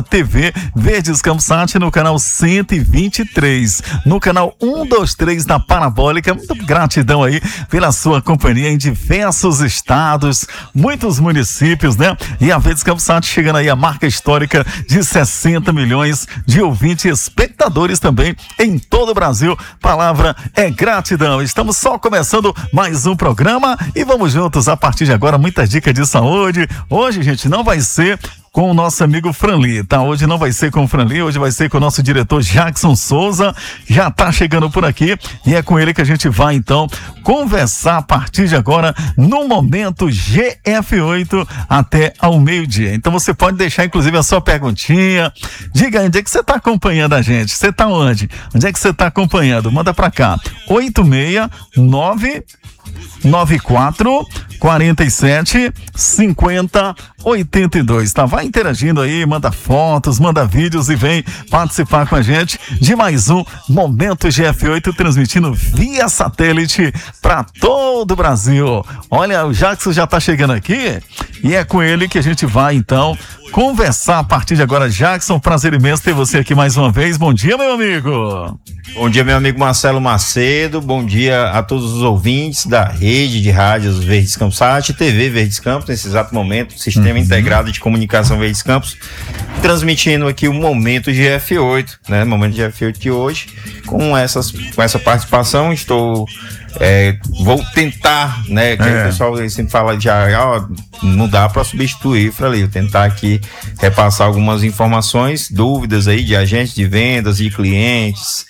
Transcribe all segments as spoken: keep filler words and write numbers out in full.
T V Verdes Campos Sat no canal cento e vinte e três, no canal cento e vinte e três da Parabólica. Muito gratidão aí pela sua companhia em diversos estados, muitos municípios, né? E a Verdes Campos Sat chegando aí a marca histórica de sessenta milhões de ouvintes e espectadores também em todo o Brasil. Palavra é gratidão. Estamos só começando mais um programa e vamos juntos a partir de agora. Muitas dicas de saúde. Hoje, gente, não vai ser com o nosso amigo Franli, tá? Hoje não vai ser com o Franli, hoje vai ser com o nosso diretor Jackson Souza, já tá chegando por aqui e é com ele que a gente vai então conversar a partir de agora no Momento G F oito até ao meio-dia. Então você pode deixar inclusive a sua perguntinha, diga aí onde é que você tá acompanhando a gente, você tá onde? Onde é que você tá acompanhando? Manda pra cá, oito seis nove nove quatro quatro sete cinco zero oito dois, tá? Vai interagindo aí, manda fotos, manda vídeos e vem participar com a gente de mais um Momento G F oito, transmitindo via satélite para todo o Brasil. Olha, o Jackson já tá chegando aqui e é com ele que a gente vai então conversar a partir de agora. Jackson, prazer imenso ter você aqui mais uma vez. Bom dia, meu amigo. Bom dia, meu amigo Marcelo Macedo. Bom dia a todos os ouvintes da rede de rádios Verdes Campos Sat, T V Verdes Campos, nesse exato momento, Sistema uhum. Integrado de Comunicação Verdes Campos, transmitindo aqui o Momento G F oito, né? Momento G F oito de hoje, com, essas, com essa participação. Estou É, vou tentar, né? Que é. O pessoal sempre fala já, ó, não dá para substituir, falei, eu tentar aqui repassar algumas informações, dúvidas aí de agentes de vendas, de clientes,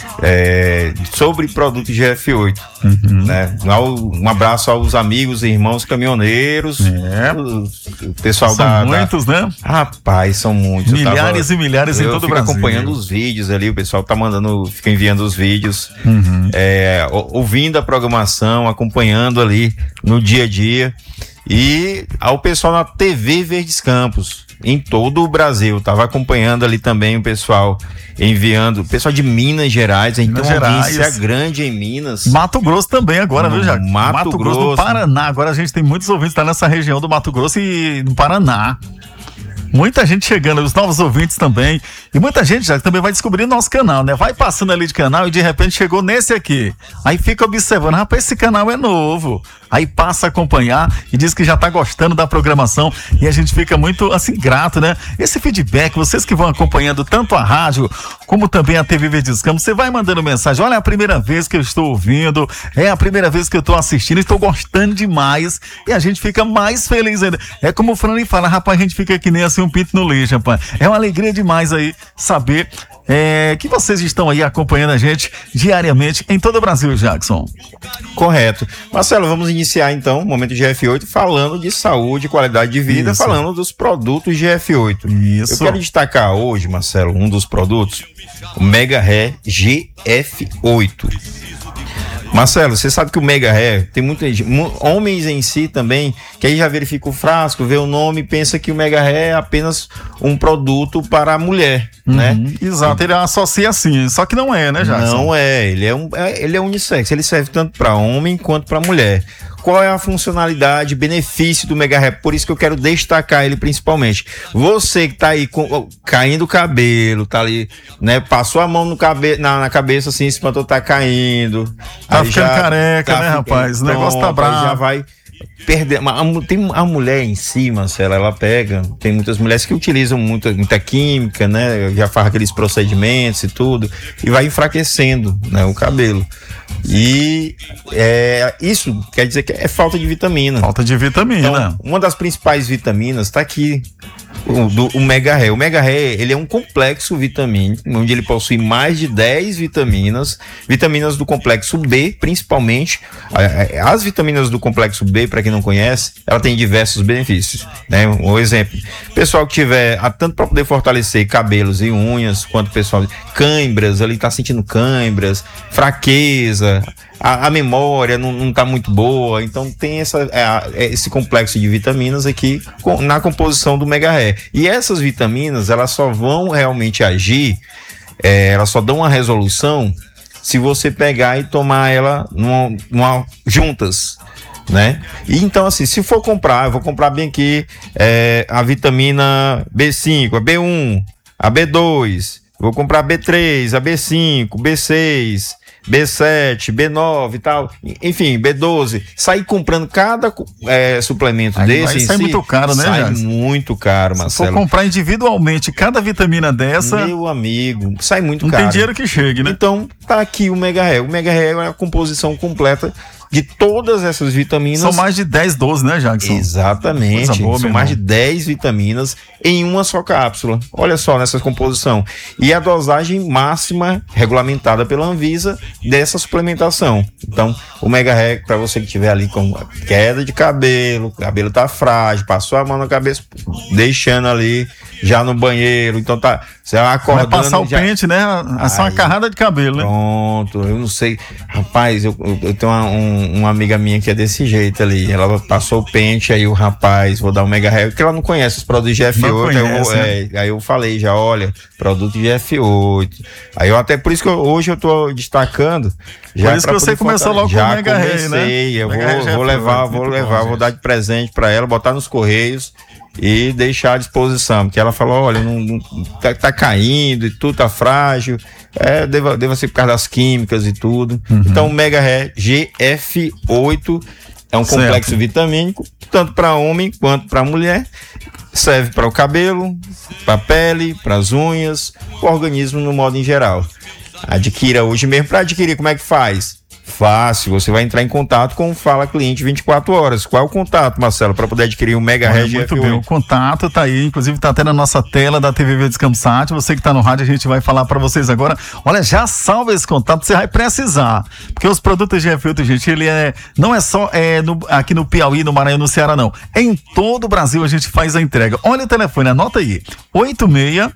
é, sobre produto G F oito. Uhum. Né? Um abraço aos amigos e irmãos caminhoneiros, é. o, o pessoal são da. São muitos, da, né? Rapaz, são muitos. Milhares tava, e milhares em todo o Brasil. Acompanhando os vídeos ali, o pessoal tá mandando, fica enviando os vídeos, uhum. é, ouvindo a programação, acompanhando ali no dia a dia, e ao pessoal na T V Verdes Campos em todo o Brasil, tava acompanhando ali também o pessoal enviando, o pessoal de Minas Gerais, então Minas Gerais, é grande em Minas, Mato Grosso também agora, no viu, Jack? Mato, Mato Grosso, Grosso, no Paraná, agora a gente tem muitos ouvintes, tá nessa região do Mato Grosso e no Paraná. Muita gente chegando, os novos ouvintes também. E muita gente já também vai descobrir nosso canal, né? Vai passando ali de canal e de repente chegou nesse aqui. Aí fica observando, rapaz, esse canal é novo. Aí passa a acompanhar e diz que já tá gostando da programação. E a gente fica muito, assim, grato, né? Esse feedback, vocês que vão acompanhando tanto a rádio como também a T V Verdes Campos, você vai mandando mensagem. Olha, é a primeira vez que eu estou ouvindo, é a primeira vez que eu estou assistindo, estou gostando demais. E a gente fica mais feliz ainda. É como o Fran fala, rapaz, a gente fica que nem assim um pinto no lixo, rapaz. É uma alegria demais aí saber é, que vocês estão aí acompanhando a gente diariamente em todo o Brasil, Jackson. Correto. Marcelo, vamos iniciar então o Momento G F oito falando de saúde, qualidade de vida, Isso. falando dos produtos G F oito. Isso. Eu quero destacar hoje, Marcelo, um dos produtos, o Mega Hair G F oito. Marcelo, você sabe que o Mega Hair, tem muitos homens em si também, que aí já verifica o frasco, vê o nome e pensa que o Mega Hair é apenas um produto para a mulher, uhum, né? Exato, ele associa assim, só que não é, né, Jackson? Não é, ele é, um, é, ele é unissex, ele serve tanto para homem quanto para mulher. Qual é a funcionalidade, benefício do Mega Hair? Por isso que eu quero destacar ele principalmente. Você que tá aí com, caindo o cabelo, tá ali, né? Passou a mão no cabe, na, na cabeça assim, se espantou, tá caindo. Tá ficando já, careca, tá né, ficando, rapaz? O negócio tá bravo. Já vai perder. Tem a mulher em si, Marcelo, ela pega. Tem muitas mulheres que utilizam muita, muita química, né? Já faz aqueles procedimentos e tudo, e vai enfraquecendo, né, o cabelo. E é, isso quer dizer que é falta de vitamina. Falta de vitamina. Então, uma das principais vitaminas está aqui, o, do, o Mega Hair. O Mega Hair, ele é um complexo vitamínico, onde ele possui mais de dez vitaminas, vitaminas do complexo B, principalmente. As vitaminas do complexo B, para quem não conhece, ela tem diversos benefícios, né? Um exemplo, pessoal que tiver, tanto para poder fortalecer cabelos e unhas, quanto pessoal, cãibras, ele está sentindo cãibras, fraqueza, A, a memória não, não tá muito boa, então tem essa, é, esse complexo de vitaminas aqui com, na composição do Mega Hair. E essas vitaminas, elas só vão realmente agir, é, elas só dão uma resolução se você pegar e tomar ela numa, numa, juntas, né? E então, assim, se for comprar, eu vou comprar bem aqui é, a vitamina B cinco, a B um, a B dois, vou comprar a B três, a B cinco, B seis, B sete, B nove e tal, enfim, B doze, sair comprando cada é, suplemento aí desse. Sai si, muito caro, né, Sai Jackson? muito caro, Marcelo. Se for comprar individualmente cada vitamina dessa, meu amigo, sai muito não caro. Não tem dinheiro que chegue, né? Então, tá aqui o Mega Hair. O Mega Hair é a composição completa de todas essas vitaminas. São mais de dez, doze, né, Jackson? Exatamente. Boa, são mais de dez vitaminas em uma só cápsula. Olha só nessa composição. E a dosagem máxima regulamentada pela Anvisa dessa suplementação. Então, o Mega Hair, para você que tiver ali com queda de cabelo, o cabelo tá frágil, passou a mão na cabeça, deixando ali já no banheiro, então tá, você vai acordando... Vai passar o já... pente, né? É só uma carrada de cabelo, né? Pronto, eu não sei. Rapaz, eu, eu tenho uma, um, uma amiga minha que é desse jeito ali, ela passou o pente, aí o rapaz, vou dar um Mega Hair, porque ela não conhece os produtos de G F oito, não conhece, eu, né? é, aí eu falei já, olha, produto de G F oito, aí eu até, por isso que eu, hoje eu tô destacando... Já por isso que você começou logo com o Mega Hair, né? Eu vou, vou levar, vou levar, vou dar de presente pra ela, botar nos correios e deixar à disposição, porque ela falou, olha, não, não, tá, tá caindo e tudo tá frágil, é, deva, deva ser por causa das químicas e tudo. Uhum. Então o Mega Hair G F oito é um certo. Complexo vitamínico, tanto para homem quanto para mulher, serve para o cabelo, para a pele, para as unhas, o organismo no modo em geral. Adquira hoje mesmo. Para adquirir, como é que faz? Fácil, você vai entrar em contato com o Fala Cliente vinte e quatro horas. Qual é o contato, Marcelo, para poder adquirir o Mega Hair G F oito? Muito bem, o contato tá aí, inclusive tá até na nossa tela da T V Verdes Campos Sat. Você que tá no rádio, a gente vai falar para vocês agora. Olha, já salva esse contato, você vai precisar, porque os produtos G F oito, gente, ele é, não é só é, no, aqui no Piauí, no Maranhão, no Ceará, não. É em todo o Brasil a gente faz a entrega. Olha o telefone, anota aí, oito seis,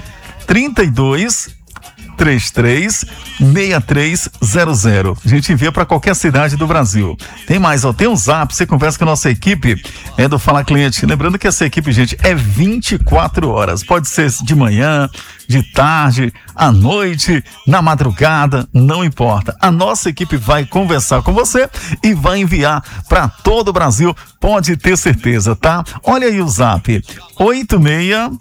trinta e dois, trinta e três, sessenta e três zero zero. A gente envia para qualquer cidade do Brasil. Tem mais, ó, tem um zap, você conversa com a nossa equipe é do Fala Cliente. Lembrando que essa equipe, gente, é vinte e quatro horas. Pode ser de manhã, de tarde, à noite, na madrugada, não importa. A nossa equipe vai conversar com você e vai enviar para todo o Brasil. Pode ter certeza, tá? Olha aí o zap, oito seis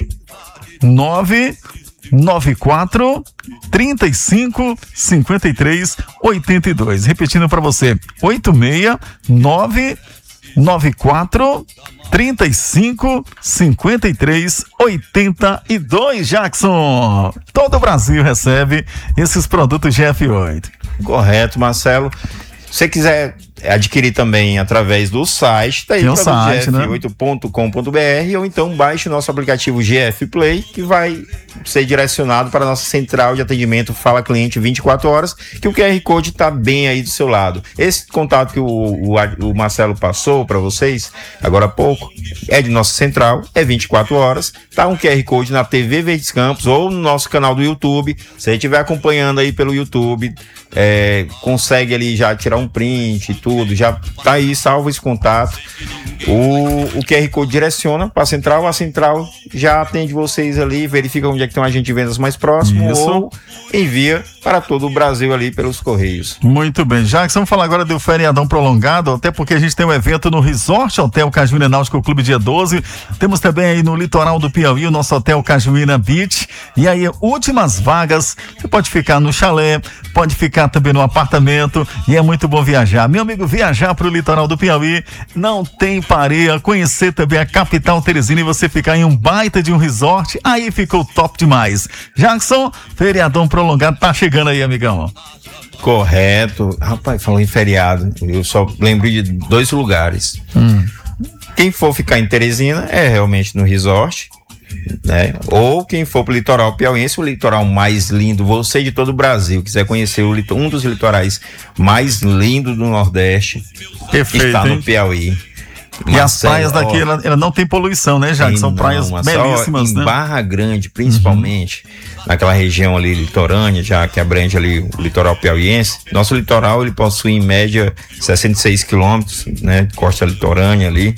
nove nove quatro, trinta e cinco, cinquenta e três, oitenta e dois. Repetindo para você, oito seis nove nove quatro, trinta e cinco, cinquenta e três, oitenta e dois, Jackson. Todo o Brasil recebe esses produtos G F oito. Correto, Marcelo. Se você quiser adquirir também através do site, tá aí o site, G F oito ponto com ponto b r, ou então baixe o nosso aplicativo G F Play, que vai ser direcionado para a nossa central de atendimento Fala Cliente vinte e quatro horas, que o Q R Code está bem aí do seu lado. Esse contato que o, o, o Marcelo passou para vocês agora há pouco é de nossa central, é vinte e quatro horas, tá um Q R Code na T V Verdes Campos ou no nosso canal do YouTube. Se você estiver acompanhando aí pelo YouTube, é, consegue ali já tirar um print e tudo, já tá aí, salva esse contato. O, o Q R Code direciona para a central, a central já atende vocês ali, verifica onde é que tem um agente de vendas mais próximo. Isso. Ou envia para todo o Brasil ali pelos Correios. Muito bem, Jackson, vamos falar agora do feriadão prolongado, até porque a gente tem um evento no Resort Hotel Cajuína Náutico Clube dia doze, temos também aí no litoral do Piauí o nosso Hotel Cajuína Beach, e aí últimas vagas, você pode ficar no chalé, pode ficar também no apartamento, e é muito bom viajar. Meu amigo, viajar para o litoral do Piauí não tem pareia, conhecer também a capital Teresina e você ficar em um baita de um resort, aí ficou top demais. Jackson, feriadão prolongado tá chegando aí, amigão. Correto. Rapaz, falou em feriado, eu só lembrei de dois lugares. Hum. Quem for ficar em Teresina é realmente no resort, né? Ou quem for pro litoral piauiense, o litoral mais lindo, você de todo o Brasil, quiser conhecer o, um dos litorais mais lindos do Nordeste, perfeito, está no hein? Piauí. E Marcelo, as praias daqui, ó, ela, ela não tem poluição, né, já? São não, praias belíssimas, em né? Barra Grande, principalmente, uhum, naquela região ali litorânea, já que abrange ali o litoral piauiense. Nosso litoral, ele possui em média sessenta e seis quilômetros, né? Costa litorânea ali.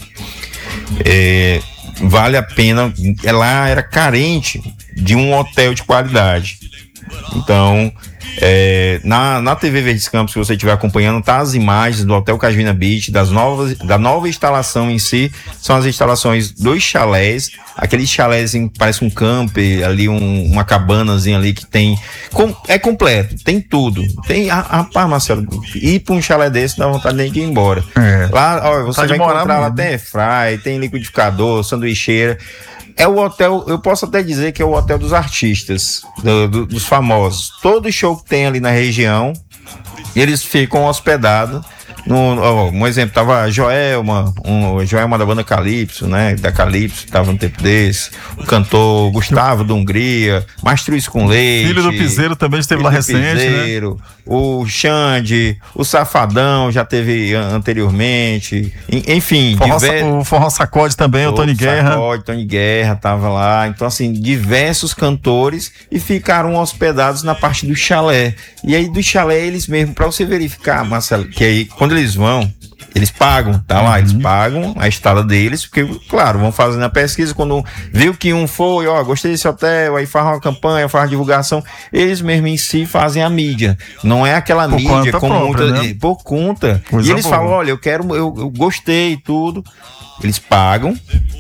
É, vale a pena, ela era carente de um hotel de qualidade. Então, É, na, na T V Verdes Campos, se você estiver acompanhando, tá as imagens do Hotel Cajuína Beach, das novas, da nova instalação em si. São as instalações dos chalés, aqueles chalés em, parece um camper ali, um, uma cabanazinha ali que tem, com, é completo, tem tudo. Tem, rapaz, Marcelo, ir pra um chalé desse dá vontade nem de ir embora. É. Lá, ó, você vai encontrar lá até fry, tem liquidificador, sanduicheira. É o hotel, eu posso até dizer que é o hotel dos artistas, do, do, dos famosos. Todo show que tem ali na região, eles ficam hospedados. No, ó, um exemplo, tava a Joelma, um, Joelma da banda Calypso, né? Da Calypso, tava no tempo desse. O cantor Gustavo da Hungria, Mastruz com Leite. Filho do Piseiro também esteve lá recente, Piseiro, né? O Xande, o Safadão já teve anteriormente. Enfim, Forró, diver... o Forró Sacode também, o, o Tony Guerra. Sacode, Tony Guerra tava lá. Então, assim, diversos cantores e ficaram hospedados na parte do chalé. E aí, do chalé, eles mesmos, pra você verificar, Marcelo, que aí, quando eles vão, eles pagam, tá lá, uhum. Eles pagam a estada deles, porque, claro, vão fazendo a pesquisa, quando viu que um foi, ó, gostei desse hotel, aí faz uma campanha, faz uma divulgação, eles mesmo em si fazem a mídia, não é aquela por mídia como própria, muita, né? Por conta, Coisa e eles boa. Falam, olha, eu quero, eu, eu gostei tudo, eles pagam,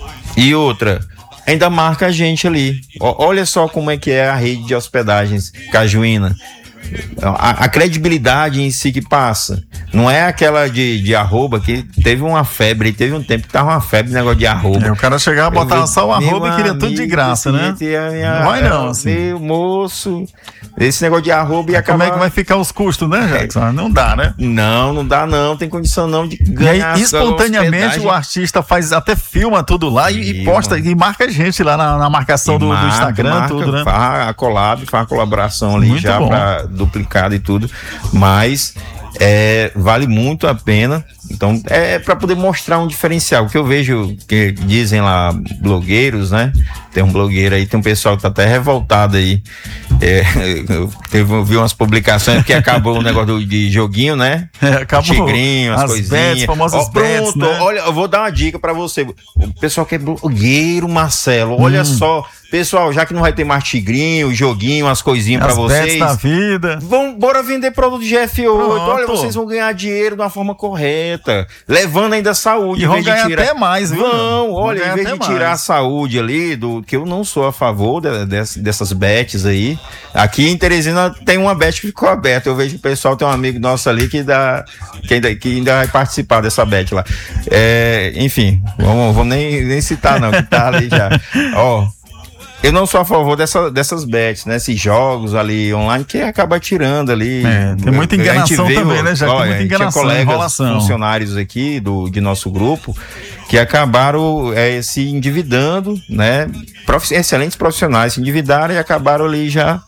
e outra, ainda marca a gente ali, ó, olha só como é que é a rede de hospedagens Cajuína. A, a credibilidade em si que passa. Não é aquela de, de arroba que teve uma febre, teve um tempo que tava uma febre, negócio de arroba. É, o cara chegava, botava só o arroba e queria tudo de graça, né? Minha, não vai não, assim. Meu moço, esse negócio de arroba e acabar... Como é que vai ficar os custos, né, Jackson? Não dá, né? Não, não dá não, tem condição não de ganhar. E aí, espontaneamente o artista faz, até filma tudo lá e, e posta, e marca a gente lá na, na marcação do, marca, do Instagram, marca, tudo, né? Faz a collab, faz a colaboração ali. Muito já bom. Pra duplicado e tudo, mas é, vale muito a pena. Então é para poder mostrar um diferencial, o que eu vejo que dizem lá blogueiros, né? Tem um blogueiro aí, tem um pessoal que tá até revoltado aí. É, eu, teve, eu vi umas publicações que acabou o negócio do, de joguinho, né? É, acabou. Tigrinho, as, as coisinhas. Bets, famosas oh, bets, pronto, né? Olha, eu vou dar uma dica para você. O pessoal que é blogueiro, Marcelo, olha hum. só. Pessoal, já que não vai ter mais tigrinho, joguinho, as coisinhas para vocês. Da vida. Vão, bora vender produto de G F oito. Pronto. Olha, vocês vão ganhar dinheiro de uma forma correta, levando ainda saúde. E vão ganhar tirar... até mais, viu? Vão, olha, em vez de tirar mais. A saúde ali, do que eu não sou a favor de, de, dessas bets aí. Aqui em Teresina tem uma bet que ficou aberta. Eu vejo que o pessoal tem um amigo nosso ali que, dá, que, ainda, que ainda vai participar dessa bet lá. É, enfim, vamos, vamos nem, nem citar não, que tá ali já. Ó. Eu não sou a favor dessa, dessas bets, né? Esses jogos ali online que acaba tirando ali. É, tem muita enganação veio, também, né? Já ó, tem muita enganação, colegas, enrolação. Funcionários aqui do, de nosso grupo que acabaram é, se endividando, né? Prof, excelentes profissionais se endividaram e acabaram ali já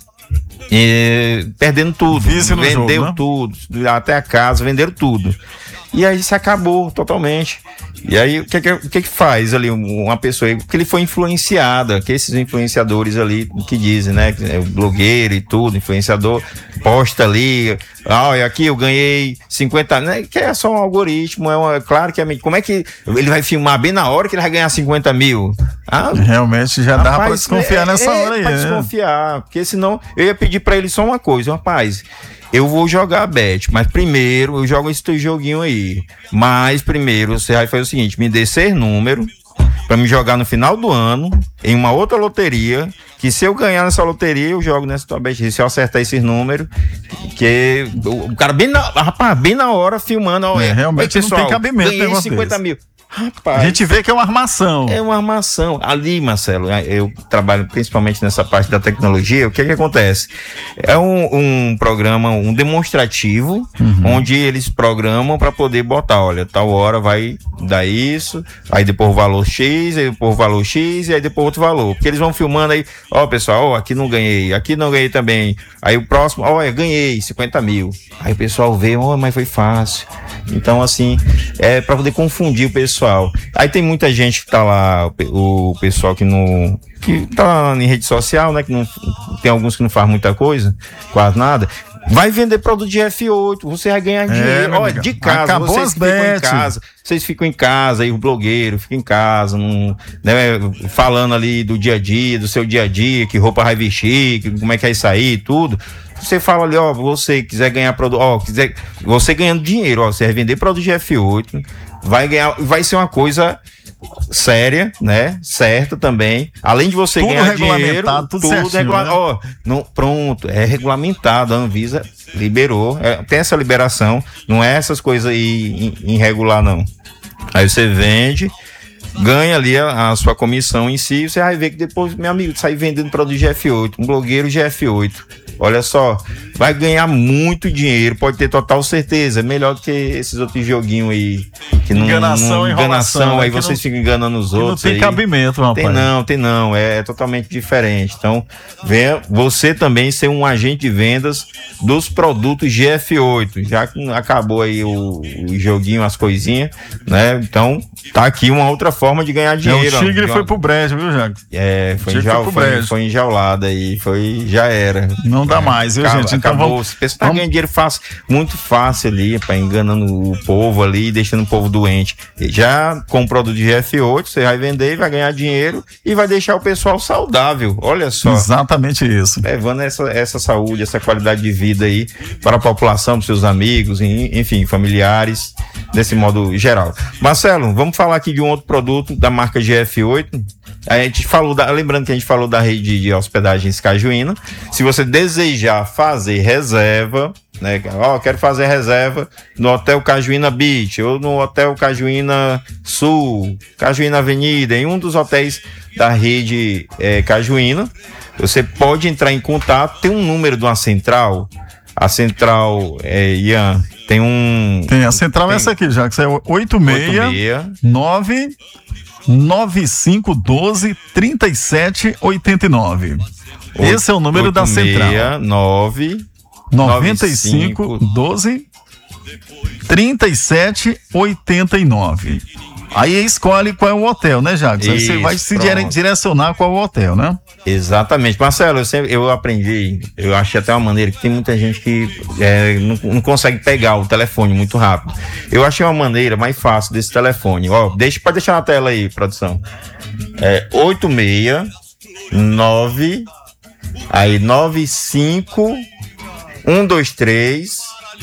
é, perdendo tudo. Vendeu jogo, né? Tudo, até a casa, venderam tudo. E aí se acabou totalmente. E aí, o que que, o que que faz ali uma pessoa? Porque ele foi influenciada, que esses influenciadores ali, que dizem, né? É o blogueiro e tudo, influenciador, posta ali, ah, aqui eu ganhei cinquenta, né? Que é só um algoritmo, é uma, claro que é, como é que ele vai filmar bem na hora que ele vai ganhar cinquenta mil? Ah, realmente já dá pra desconfiar é, nessa é, hora aí, pra né? desconfiar, porque senão eu ia pedir pra ele só uma coisa, rapaz, eu vou jogar a bet, mas primeiro eu jogo esse teu joguinho aí. Mas primeiro você vai fazer o seguinte, me dê seis números pra me jogar no final do ano em uma outra loteria, que se eu ganhar nessa loteria, eu jogo nessa tua bet. Se eu acertar esses números, que o cara bem na, rapaz, bem na hora filmando, ó, é, realmente pessoal, não tem cabimento, ganhei cinquenta mil. Rapaz, a gente vê que é uma armação. É uma armação. Ali, Marcelo, eu trabalho principalmente nessa parte da tecnologia. O que é que acontece? É um, um programa, um demonstrativo, uhum. onde eles programam para poder botar, olha, tal hora vai dar isso, aí depois o valor X, aí depois o valor X, e aí depois outro valor. Porque eles vão filmando aí, ó, pessoal, ó, aqui não ganhei, aqui não ganhei também. Aí o próximo, ó, eu ganhei cinquenta mil. Aí o pessoal vê, ó, mas foi fácil. Então, assim, é para poder confundir o pessoal. Aí tem muita gente que tá lá, o pessoal que não, que tá lá em rede social, né, que não, tem alguns que não faz muita coisa, quase nada, Vai vender produto de F oito, você vai ganhar dinheiro. É, Olha, de casa, acabou vocês as ficam em bets. casa. Vocês ficam em casa, aí o blogueiro fica em casa, num, né, falando ali do dia a dia, do seu dia a dia, que roupa vai vestir, que, como é que vai sair, tudo. Você fala ali, ó, você quiser ganhar produto, ó, quiser, você ganhando dinheiro, ó, você vai vender produto de F oito, vai ganhar, vai ser uma coisa séria, né? Certa também. Além de você tudo ganhar dinheiro, tudo, tudo certinho, regula- né? ó, não, pronto, é regulamentado, a Anvisa liberou, é, tem essa liberação, não é essas coisas aí irregular não. Aí você vende, ganha ali a, a sua comissão em si, você vai ver que depois, meu amigo, sai vendendo produto de F oito, um blogueiro de F oito. Olha só, vai ganhar muito dinheiro, pode ter total certeza. É melhor do que esses outros joguinhos aí. Que não, Enganação, não, enrolação, enganação, aí que vocês não- ficam enganando os Que outros. não tem aí. cabimento, rapaz. Tem não, tem não, é, é totalmente diferente. Então, venha você também ser um agente de vendas dos produtos de F oito, já que acabou aí o, o joguinho, as coisinhas, né? Então, tá aqui uma outra forma de ganhar É, dinheiro. o Tigre ó. foi pro brejo, viu, Jacques? É, foi, Tigre enjaul, foi pro foi, brejo. foi enjaulado aí, foi, já era. Não dá mais, viu, Acaba- gente? Então acabou. vamos, Você pensa que tá vamos- ganhando dinheiro fácil, muito fácil ali, pra enganando o povo ali, deixando o povo doente. E já com o produto de F oito, você vai vender, vai ganhar dinheiro e vai deixar o pessoal saudável. Olha só. exatamente isso. Levando essa, essa saúde, essa qualidade de vida aí para a população, para seus amigos, en- enfim, familiares, desse modo geral. Marcelo, vamos falar aqui de um outro produto da marca G F oito. A gente falou, da, lembrando que a gente falou da rede de hospedagens Cajuína. Se você desejar fazer reserva, né, ó, quero fazer reserva no Hotel Cajuína Beach ou no Hotel Cajuína Sul, Cajuína Avenida, em um dos hotéis da rede é, Cajuína, você pode entrar em contato. Tem um número de uma central, a central, é, Ian, tem um... Tem a central tem- essa aqui, Jacques, é oito seis nove nove cinco um dois três sete oito nove. Esse é o número da central. nove noventa e cinco doze trinta e sete oitenta e nove. Aí escolhe qual é o hotel, né, Jacques? Aí você Isso, vai se pronto. dire- direcionar qual é o hotel, né? Exatamente. Marcelo, eu, sempre, eu aprendi, eu achei até uma maneira que tem muita gente que é, não, não consegue pegar o telefone muito rápido. Eu achei uma maneira mais fácil desse telefone. Ó, deixa, pode deixar na tela aí, produção. É oito seis nove aí nove cinco um dois três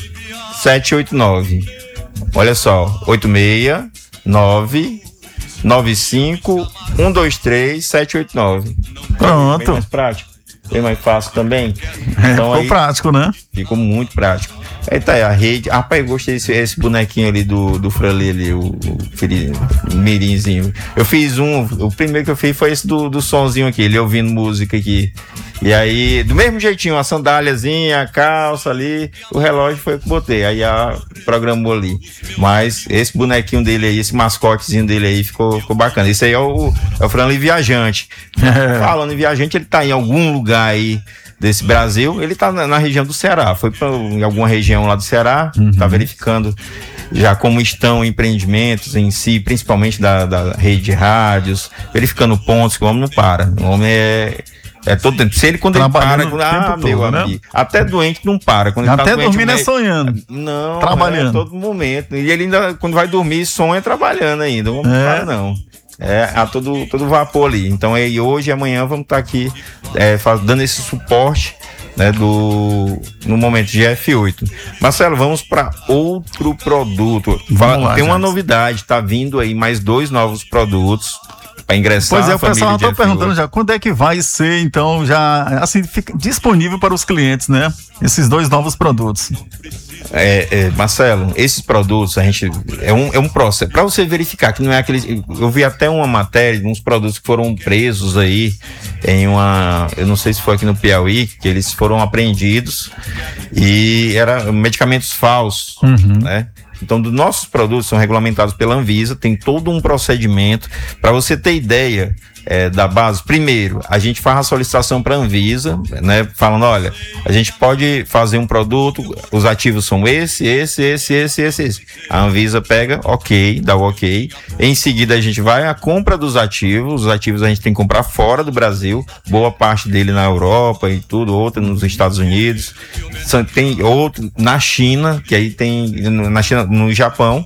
sete oito nove. Olha só, oito seis nove nove cinco um dois três sete oito nove. Pronto. Bem mais prático, bem mais fácil também. É, Então ficou aí prático, né? ficou muito prático. Aí tá aí a rede. Rapaz, eu gostei desse esse bonequinho ali do, do Frali ali, o, o, feri- o mirinzinho. Eu fiz um, o primeiro que eu fiz foi esse do, do sonzinho aqui, ele ouvindo música aqui. E aí, do mesmo jeitinho, a sandáliazinha, a calça ali, o relógio foi o que eu botei. Aí a programou ali. Mas esse bonequinho dele aí, esse mascotezinho dele aí ficou, ficou bacana. Esse aí é o, é o Franley Viajante. É. Falando em viajante, ele tá em algum lugar aí desse Brasil, ele tá na, na região do Ceará. Foi pra, em alguma região lá do Ceará, Uhum. tá verificando já como estão empreendimentos em si, principalmente da, da rede de rádios, verificando pontos que o homem não para. O homem é. É todo tempo. Se ele, quando ele para, Trabalhando o ah, tempo meu todo, né? amigo, até doente não para. Quando ele Até tá doente, dormindo o é médico- sonhando. Não, Trabalhando. é todo momento. E ele ainda, quando vai dormir, sonha trabalhando ainda. Não É. para, não. É a todo, todo vapor ali. Então, aí, hoje e amanhã vamos estar aqui é, faz- dando esse suporte, né, do, no momento de F oito. Marcelo, vamos para outro produto. Fala- Vamos lá, tem uma gente. novidade, tá vindo aí mais dois novos produtos para ingressar. Pois é, a o pessoal família de está F oito. perguntando já quando é que vai ser, então, já assim, fica disponível para os clientes, né? Esses dois novos produtos. É, é, Marcelo, esses produtos a gente é um, é um processo para você verificar que não é aquele. Eu vi até uma matéria de uns produtos que foram presos aí em uma, eu não sei se foi aqui no Piauí, que eles foram apreendidos e eram medicamentos falsos, Uhum. né? Então, dos nossos produtos são regulamentados pela Anvisa, tem todo um procedimento. Para você ter ideia, é, da base, primeiro, a gente faz a solicitação para a Anvisa, né, falando, olha, a gente pode fazer um produto, os ativos são esse, esse, esse, esse, esse, esse. A Anvisa pega, ok, dá o ok. Em seguida, a gente vai à compra dos ativos. Os ativos a gente tem que comprar fora do Brasil, boa parte dele na Europa e tudo, outra nos Estados Unidos. Tem outro na China, que aí tem na China, no Japão.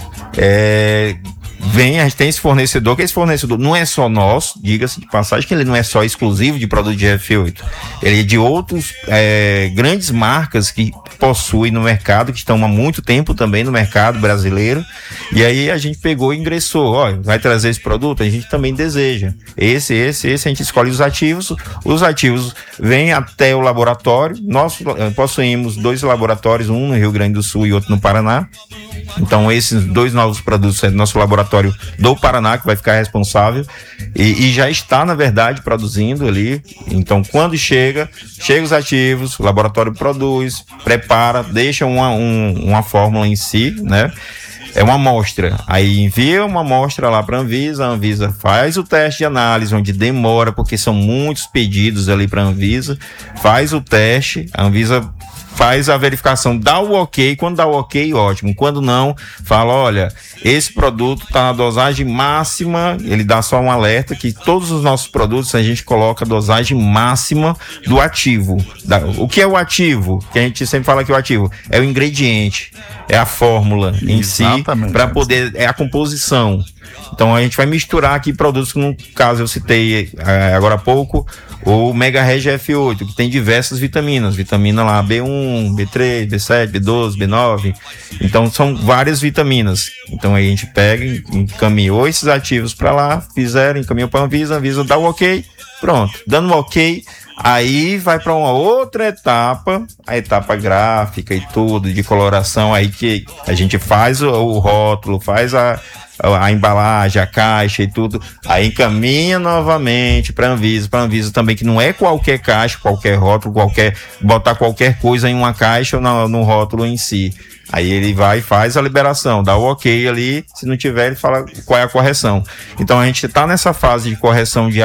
É... Vem, a gente tem esse fornecedor, que esse fornecedor não é só nosso, diga-se de passagem, que ele não é só exclusivo de produto de F oito. Ele é de outros é, grandes marcas que possuem no mercado, que estão há muito tempo também no mercado brasileiro. E aí a gente pegou e ingressou, ó, vai trazer esse produto? A gente também deseja. Esse, esse, esse, a gente escolhe os ativos. Os ativos vêm até o laboratório. Nós possuímos dois laboratórios, um no Rio Grande do Sul e outro no Paraná. Então esses dois novos produtos é do nosso laboratório do Paraná, que vai ficar responsável e, e já está, na verdade, produzindo ali. Então, quando chega, chega os ativos, o laboratório produz, prepara, deixa uma, um, uma fórmula em si, né? É uma amostra, aí envia uma amostra lá para a Anvisa, a Anvisa faz o teste de análise, onde demora, porque são muitos pedidos ali para a Anvisa, faz o teste, a Anvisa faz a verificação, dá o ok, quando dá o ok, ótimo, quando não, fala, olha, esse produto está na dosagem máxima, ele dá só um alerta que todos os nossos produtos a gente coloca a dosagem máxima do ativo. O que é o ativo? Que a gente sempre fala que o ativo é o ingrediente, é a fórmula em si, para poder, é a composição. Então a gente vai misturar aqui produtos que no caso eu citei é, agora há pouco, o Mega Reg F oito, que tem diversas vitaminas, vitamina lá B um, B três, B sete, B doze, B nove, então são várias vitaminas. Então aí a gente pega, encaminhou esses ativos para lá, fizeram, encaminhou para a Anvisa, a Anvisa dá o ok, pronto, dando o ok, aí vai para uma outra etapa, a etapa gráfica e tudo, de coloração, aí que a gente faz o, o rótulo, faz a a embalagem, a caixa e tudo, aí encaminha novamente para a Anvisa, para a Anvisa também, que não é qualquer caixa, qualquer rótulo, qualquer, botar qualquer coisa em uma caixa ou no, no rótulo em si. Aí ele vai e faz a liberação, dá o ok ali, se não tiver ele fala qual é a correção. Então a gente está nessa fase de correção de,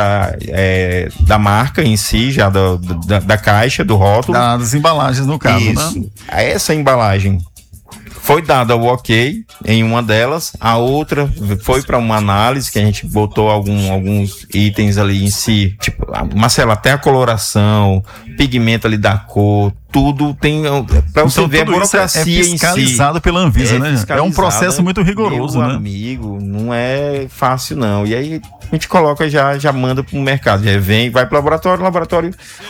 é, da marca em si, já do, da, da caixa, do rótulo. Das embalagens no caso, isso, né? Essa embalagem foi dada o ok em uma delas, a outra foi para uma análise que a gente botou algum, alguns itens ali em si, tipo, Marcelo, até a coloração, pigmento ali da cor, tudo tem, para você então, ver a burocracia é, é fiscalizado em si. pela Anvisa, é né? É um processo muito rigoroso, meu né? amigo, não é fácil não. E aí a gente coloca já, já manda para o mercado, já vem, vai para o laboratório, o laboratório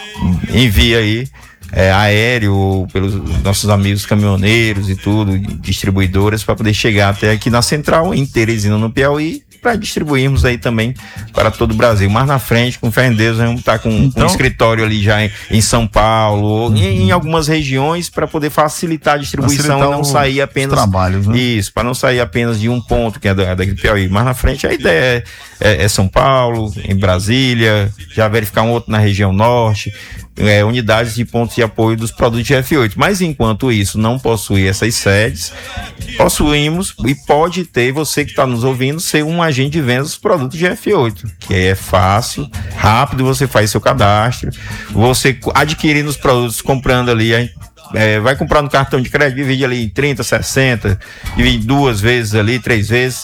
envia aí. É, aéreo, pelos nossos amigos caminhoneiros e tudo, distribuidoras, para poder chegar até aqui na central, em Teresina, no Piauí, para distribuirmos aí também para todo o Brasil. Mais na frente, com fé em Deus, vamos estar com então, um escritório ali já em, em São Paulo, uhum. em, em algumas regiões, para poder facilitar a distribuição facilitar e não sair apenas. Trabalhos, né? Isso, para não sair apenas de um ponto, que é da, da Piauí. Mais na frente, a ideia é, é, é São Paulo, em Brasília, já verificar um outro na região norte. É, unidades de pontos de apoio dos produtos de F oito, mas enquanto isso não possui essas sedes, possuímos e pode ter, você que está nos ouvindo, ser um agente de vendas dos produtos de F oito, que é fácil, rápido, você faz seu cadastro, você adquirindo os produtos, comprando ali, é, vai comprar no cartão de crédito, divide ali em trinta, sessenta, divide duas vezes ali, três vezes.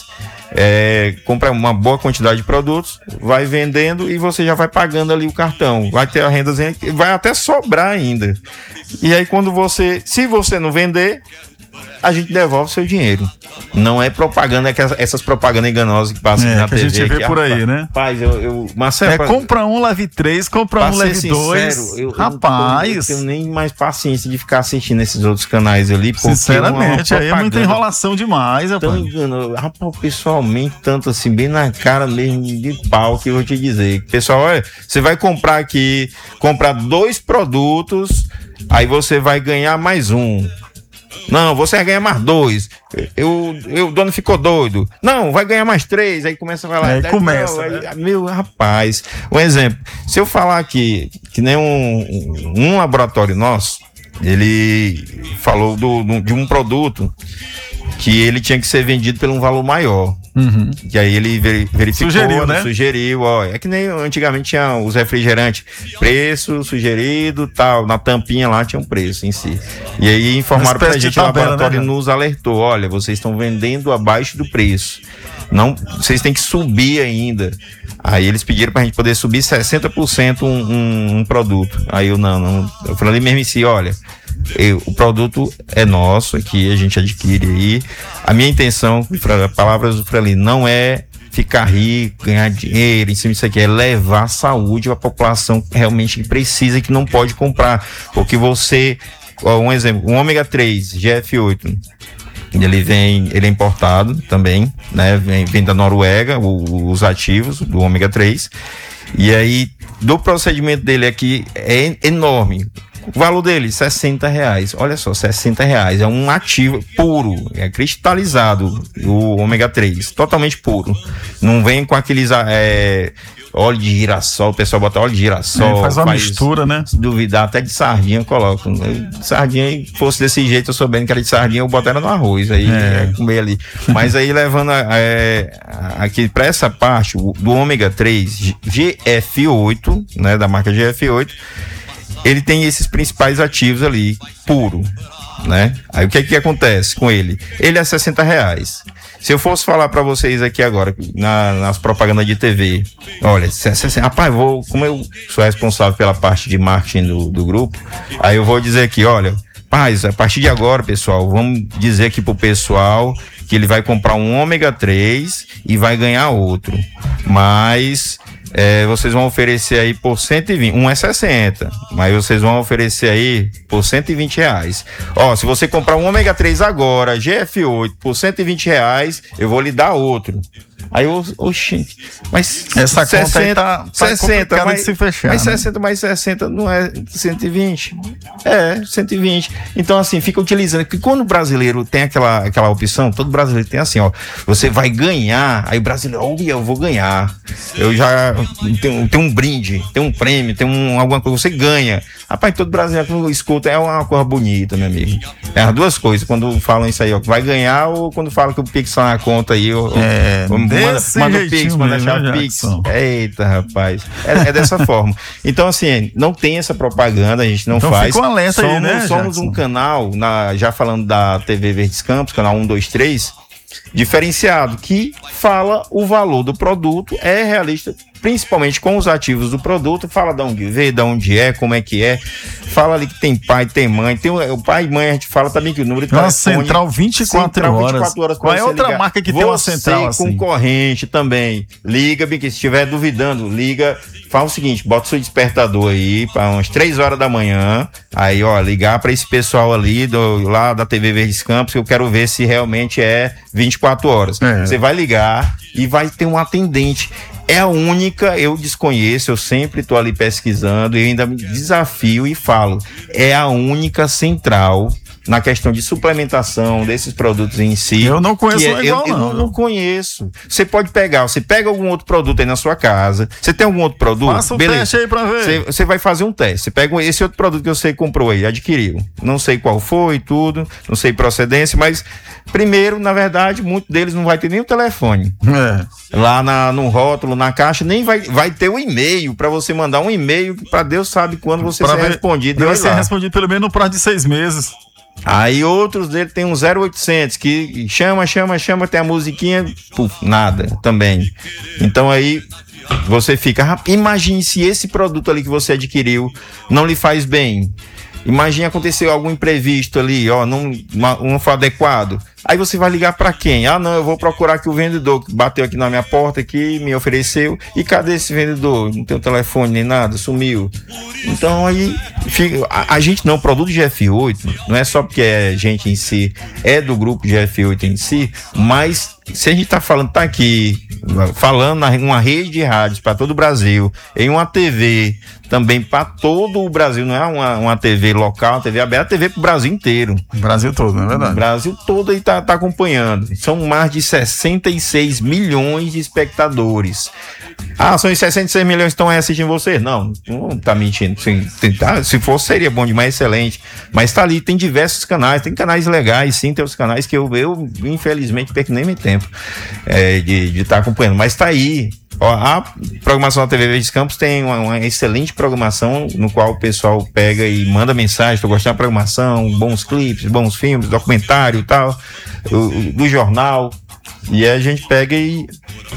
É, compra uma boa quantidade de produtos, vai vendendo e você já vai pagando ali o cartão, vai ter a renda, vai até sobrar ainda. E aí quando você, se você não vender, a gente devolve seu dinheiro. Não é propaganda, é que essas propagandas enganosas que passam é, na que T V. A gente vê que, por aí, rapaz, né? Rapaz, eu, eu Marcelo, é, compra um, leve três, compra um, leve sincero, dois. Eu, rapaz, eu não tenho nem mais paciência de ficar assistindo esses outros canais ali. Sinceramente, aí é muita enrolação demais, tão engano, rapaz, pessoalmente, tanto assim, bem na cara mesmo de pau, que eu vou te dizer. Pessoal, olha, você vai comprar aqui, comprar dois produtos, aí você vai ganhar mais um. Não, você vai ganhar mais dois. Eu, eu, o dono ficou doido. Não, vai ganhar mais três. Aí começa a falar. Aí começa. Não, né? aí, meu rapaz, um exemplo. Se eu falar aqui que nem um, um laboratório nosso, ele falou do, do, de um produto que ele tinha que ser vendido por um valor maior. Uhum. Que aí ele verificou, sugeriu, né? Sugeriu, ó. É que nem antigamente tinha os refrigerantes, preço sugerido, tal, na tampinha lá tinha um preço em si. E aí informaram pra gente, o laboratório, né, nos alertou, olha, vocês estão vendendo abaixo do preço. Não, vocês têm que subir ainda. Aí eles pediram pra gente poder subir sessenta por cento um, um, um produto. Aí eu não, não eu falei mesmo em si, olha, eu, o produto é nosso aqui, a gente adquire aí. A minha intenção, palavras do Frelimo, não é ficar rico, ganhar dinheiro em cima disso aqui, é levar saúde à população realmente que precisa e que não pode comprar. Porque você, um exemplo, um ômega três, G F oito, ele vem, ele é importado também, né? Vem, vem da Noruega, o, os ativos do ômega três. E aí, do procedimento dele aqui é enorme. O valor dele, sessenta reais. Olha só, sessenta reais. É um ativo puro, é cristalizado, o ômega três, totalmente puro. Não vem com aqueles é, óleo de girassol, o pessoal bota óleo de girassol. É, faz uma faz, mistura, né? Se duvidar, até de sardinha coloca. Sardinha, fosse desse jeito, eu soubendo que era de sardinha, eu botaria no arroz, aí é. É, comer ali. Mas aí levando é, aqui para essa parte do ômega três, G F oito, né, da marca G F oito, ele tem esses principais ativos ali, puro, né? Aí o que é que acontece com ele? Ele é sessenta reais. Se eu fosse falar para vocês aqui agora, na, nas propagandas de T V, olha, rapaz, vou, como eu sou responsável pela parte de marketing do, do grupo, aí eu vou dizer aqui, olha, paz, a partir de agora, pessoal, vamos dizer aqui pro pessoal que ele vai comprar um ômega três e vai ganhar outro, mas é, vocês vão oferecer aí por cento e vinte, um é sessenta, mas vocês vão oferecer aí por cento e vinte reais. Ó, se você comprar um ômega três agora, G F oito, por cento e vinte reais, eu vou lhe dar outro. Aí eu, oxi, mas essa sessenta, conta aí tá, tá sessenta, mas, de se fechar, mas né? sessenta mais sessenta não é cento e vinte? É, cento e vinte. Então, assim, fica utilizando, porque quando o brasileiro tem aquela, aquela opção, todo brasileiro tem assim, ó, você vai ganhar, aí o brasileiro, olha, eu vou ganhar, eu já tenho, tenho um brinde, tem um prêmio, tem um, alguma coisa, você ganha. Rapaz, todo brasileiro quando escuta é uma coisa bonita, meu amigo. É as duas coisas, quando falam isso aí, ó, vai ganhar, ou quando falam que o Pix tá na conta aí, ou, é, ou, manda, manda o Pix, manda a chave Pix. Eita, rapaz. É, é dessa forma. Então, assim, não tem essa propaganda, a gente não então faz. Fica um alerta somos, aí, né, somos um canal, na, já falando da T V Verdes Campos, canal um, dois, três, diferenciado, que fala o valor do produto, é realista, principalmente com os ativos do produto, fala de onde veio, de onde é, como é que é, fala ali que tem pai, tem mãe, tem o, o pai e mãe, a gente fala também que o número de telefone... Central vinte e quatro central horas. vinte e quatro horas. Qual é outra ligar. marca que você, tem uma central assim? Concorrente também, liga, bem que se estiver duvidando, liga, fala o seguinte, bota o seu despertador aí para umas três horas da manhã, aí ó, ligar para esse pessoal ali, do, lá da T V Verdes Campos, que eu quero ver se realmente é vinte e quatro horas. É. Você vai ligar e vai ter um atendente. É a única, eu desconheço, eu sempre estou ali pesquisando e ainda me desafio e falo, é a única central na questão de suplementação desses produtos em si. Eu não conheço é, igual, eu, eu não. não, não conheço. Você pode pegar, você pega algum outro produto aí na sua casa, você tem algum outro produto? Faça o beleza. teste aí pra ver. Você, você vai fazer um teste, você pega esse outro produto que você comprou aí, adquiriu. Não sei qual foi, tudo, não sei procedência, mas primeiro, na verdade, muitos deles não vai ter nem o telefone. É. Lá na, no rótulo, na caixa, nem vai, vai ter o e-mail, para você mandar um e-mail para Deus sabe quando você ser respondido. Vai ser respondido pelo menos no prazo de seis meses. Aí outros dele tem um zero oitocentos que chama, chama, chama, tem a musiquinha, puf, nada também. Então aí você fica, imagine se esse produto ali que você adquiriu não lhe faz bem. Imagine acontecer algum imprevisto ali, ó, não, não foi adequado. Aí você vai ligar para quem? Ah, não, eu vou procurar aqui o vendedor que bateu aqui na minha porta, aqui, me ofereceu. E cadê esse vendedor? Não tem o telefone nem nada, sumiu. Então aí, fica, a, a gente não, o produto G F oito, não é só porque é gente em si, é do grupo G F oito em si, mas se a gente tá falando, tá aqui, falando em uma rede de rádios para todo o Brasil, em uma T V também para todo o Brasil, não é uma, uma T V local, uma T V aberta, T V para o Brasil inteiro. O Brasil todo, não é verdade? O Brasil todo aí tá, tá acompanhando. São mais de sessenta e seis milhões de espectadores. Ah, são os sessenta e seis milhões que estão aí assistindo você? Não, não tá mentindo. Sim, tem, tá, se fosse, seria bom demais, excelente. Mas tá ali, tem diversos canais, tem canais legais, sim, tem os canais que eu, eu infelizmente, perco nem meu tempo é, de estar tá acompanhando. Mas tá aí. Ó, a programação da T V Verdes Campos tem uma, uma excelente programação no qual o pessoal pega e manda mensagem, tô gostando da programação, bons clipes, bons filmes, documentário e tal, do, do jornal. E a gente pega e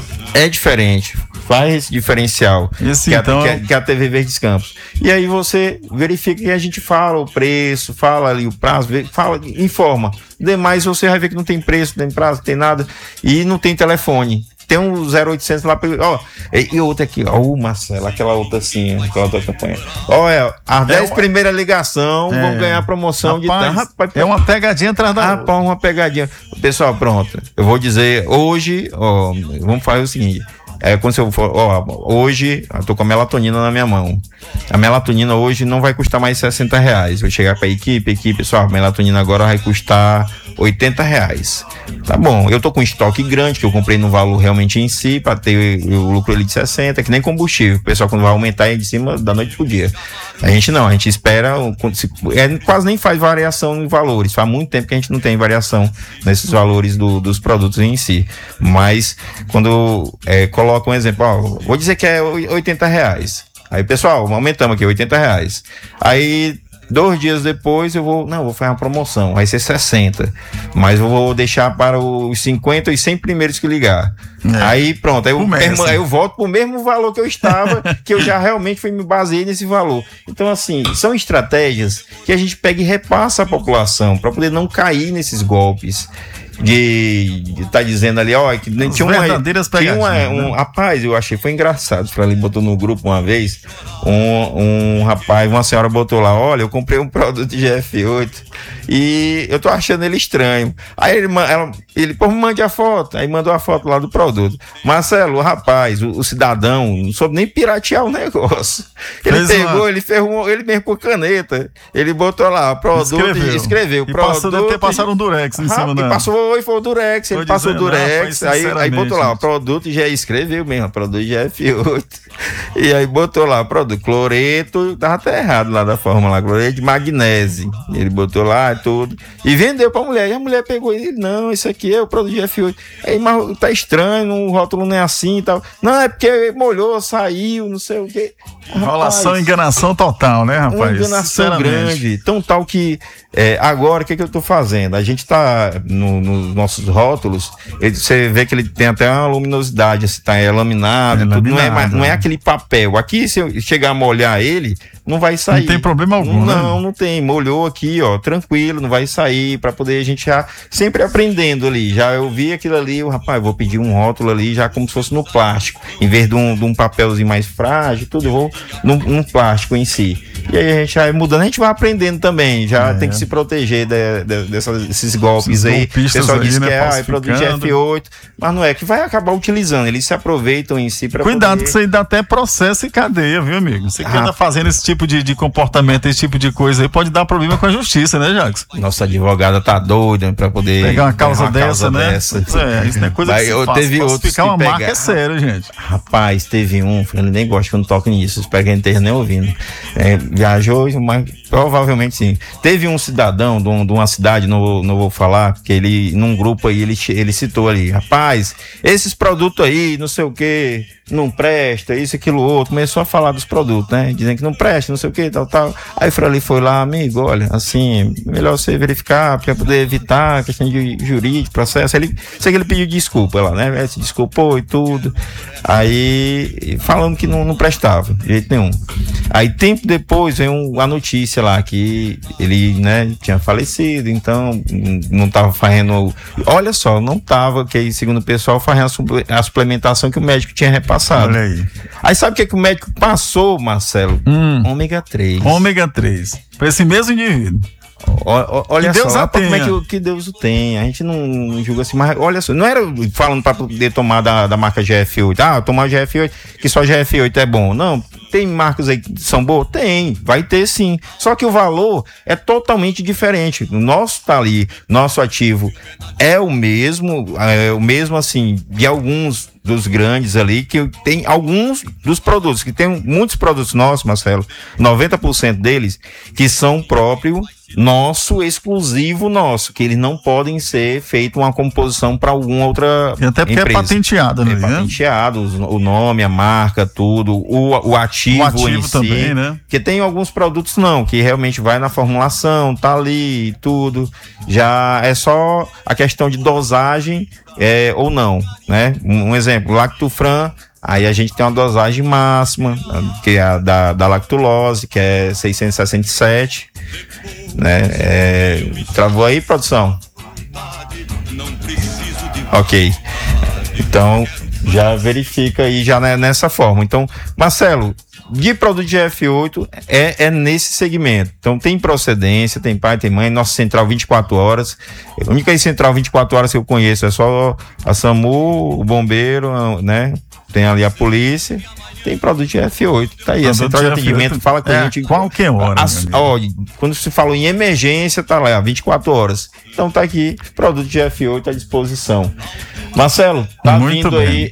é diferente, faz esse diferencial esse, que, então... a, que, a, que a T V Verdes Campos. E aí você verifica que a gente fala o preço, fala ali o prazo, fala, informa. Demais você vai ver que não tem preço, não tem prazo, não tem nada e não tem telefone. Tem um zero oitocentos lá, ó, e, e outra aqui, ó, o Marcelo, aquela outra assim, aquela outra campanha. Ó, é, as dez é, primeiras ligações é, vão ganhar promoção rapaz, de... Rapaz, é uma pegadinha atrás da... Rapaz, uma pegadinha. Pessoal, pronto, eu vou dizer, hoje, ó, vamos fazer o seguinte... É, quando eu for, ó, hoje eu tô com a melatonina na minha mão. A melatonina hoje não vai custar mais sessenta reais. Vou chegar pra equipe, equipe, pessoal, a melatonina agora vai custar oitenta reais. Tá bom, eu tô com um estoque grande que eu comprei no valor realmente em si, pra ter o lucro ali de sessenta, que nem combustível. O pessoal quando vai aumentar aí de cima da noite pro dia. A gente não, a gente espera, é, quase nem faz variação em valores. Faz muito tempo que a gente não tem variação nesses valores do, dos produtos em si. Mas quando é, coloca um exemplo, ó, vou dizer que é oitenta reais. Aí, pessoal, aumentamos aqui, oitenta reais. Aí, dois dias depois, eu vou, não, vou fazer uma promoção, vai ser sessenta. Mas eu vou deixar para os cinquenta e cem primeiros que ligar. É. Aí, pronto, aí eu, mesmo, aí eu volto pro mesmo valor que eu estava, que eu já realmente fui, me baseei nesse valor. Então, assim, são estratégias que a gente pega e repassa à população, para poder não cair nesses golpes. De estar tá dizendo ali, ó, que As tinha uma, tinha uma um, né? Rapaz, eu achei, foi engraçado, ele botou no grupo uma vez, um, um rapaz, uma senhora botou lá, olha, eu comprei um produto de G F oito e eu tô achando ele estranho. Aí ele, ela, ele pô, me mande a foto, aí mandou a foto lá do produto. Marcelo, o rapaz, o, o cidadão, não soube nem piratear o negócio. Ele Fez pegou, uma... ele ferrou, ele mesmo com caneta, ele botou lá, produto, escreveu, escreveu e produto. Passou, deve ter passado um durex em cima, né? Passou Foi, foi o Durex, ele passou o Durex, não, aí, aí botou lá, o produto já escreveu mesmo, produto G F oito. E aí botou lá, produto cloreto, tava até errado lá da fórmula, cloreto de magnésio. Ele botou lá e tudo. E vendeu pra mulher. E a mulher pegou e ele, não, isso aqui é o produto G F oito. Aí, mas tá estranho, o rótulo não é assim e tal. Não, é porque molhou, saiu, não sei o quê. Enrolação, enganação total, né, rapaz? Uma enganação grande. Tão tal que é, agora, o que, que eu tô fazendo? A gente tá no, nos nossos rótulos, ele, você vê que ele tem até uma luminosidade, assim, tá, é laminado, é tudo, laminado, não, é, não é aquele papel. Aqui, se eu chegar a molhar ele, não vai sair. Não tem problema algum, Não, né? não tem. Molhou aqui, ó, tranquilo, não vai sair, pra poder a gente já sempre aprendendo ali. Já eu vi aquilo ali, o rapaz, vou pedir um rótulo ali, já como se fosse no plástico. Em vez de um, de um papelzinho mais frágil, tudo, eu vou num, num plástico em si. E aí a gente vai mudando, a gente vai aprendendo também, já é. Tem que se proteger de, de, dessas, desses golpes Esses aí. O pessoal diz que é, ah, é produto G F oito, mas não é, que vai acabar utilizando, eles se aproveitam em si para Cuidado poder... que isso aí dá até processo e cadeia, viu, amigo? Você que ah. anda fazendo esse tipo de, de comportamento, esse tipo de coisa aí, pode dar problema com a justiça, né, Jacques? Nossa advogada tá doida para poder... Pegar uma causa uma dessa, causa né? Dessa. É, isso não é coisa Vai, que se eu faz. Teve outros ficar uma pegar... marca é sério, gente. Rapaz, teve um, eu nem gosto que eu não toque nisso, espero que a gente esteja nem ouvindo. É, viajou, mas provavelmente sim. Teve um cidadão de, um, de uma cidade, não, não vou falar, que ele, num grupo aí, ele, ele citou ali, rapaz, esses produtos aí, não sei o que, não presta, isso, aquilo, outro, começou a falar dos produtos, né, dizendo que não presta, não sei o que, tal, tal. Aí o Frali foi lá, amigo, olha, assim, melhor você verificar, para poder evitar a questão de jurídico, processo. Ele, sei que ele pediu desculpa lá, né, ele se desculpou e tudo, aí falando que não, não prestava, de jeito nenhum. Aí tempo depois vem um, a notícia lá que ele, né, tinha falecido, então não tava fazendo, olha só, não tava, que segundo o pessoal, fazendo a suplementação que o médico tinha repassado. Olha aí. Aí sabe o que, que o médico passou, Marcelo? Hum. Ômega três. Ômega três. Para esse mesmo indivíduo. O, olha que Deus só, como é que, que Deus o tem. A gente não, não julga assim, mas olha só, não era falando para poder tomar da, da marca G F oito, ah, tomar G F oito, que só G F oito é bom. Não, tem marcas aí que são boas? Tem, vai ter sim. Só que o valor é totalmente diferente. O nosso tá ali, nosso ativo é o mesmo, é o mesmo assim, de alguns dos grandes ali, que tem alguns dos produtos, que tem muitos produtos nossos, Marcelo, noventa por cento deles, que são próprio nosso, exclusivo nosso, que eles não podem ser feito uma composição para alguma outra e até porque empresa. é patenteado, né? É patenteado, o nome, a marca, tudo, o, o ativo, o ativo em si, também, né? Porque tem alguns produtos não, que realmente vai na formulação, tá ali, tudo, já é só a questão de dosagem é, ou não, né? Um, um exemplo, Lactofran, aí a gente tem uma dosagem máxima, que é a da, da lactulose, que é seiscentos e sessenta e sete, né? É, travou aí, produção? Ok. Então, já verifica aí já nessa forma. Então, Marcelo, de produto de F oito é, é nesse segmento. Então tem procedência, tem pai, tem mãe, nossa central vinte e quatro horas. A única central vinte e quatro horas que eu conheço é só a SAMU, o bombeiro, né? Tem ali a polícia. Tem produto de F oito, tá aí, a central de atendimento fala com é, a gente qualquer hora. As, ó, quando se falou em emergência, tá lá, vinte e quatro horas. Então tá aqui, produto de F oito à disposição. Marcelo, tá Muito vindo bem. aí,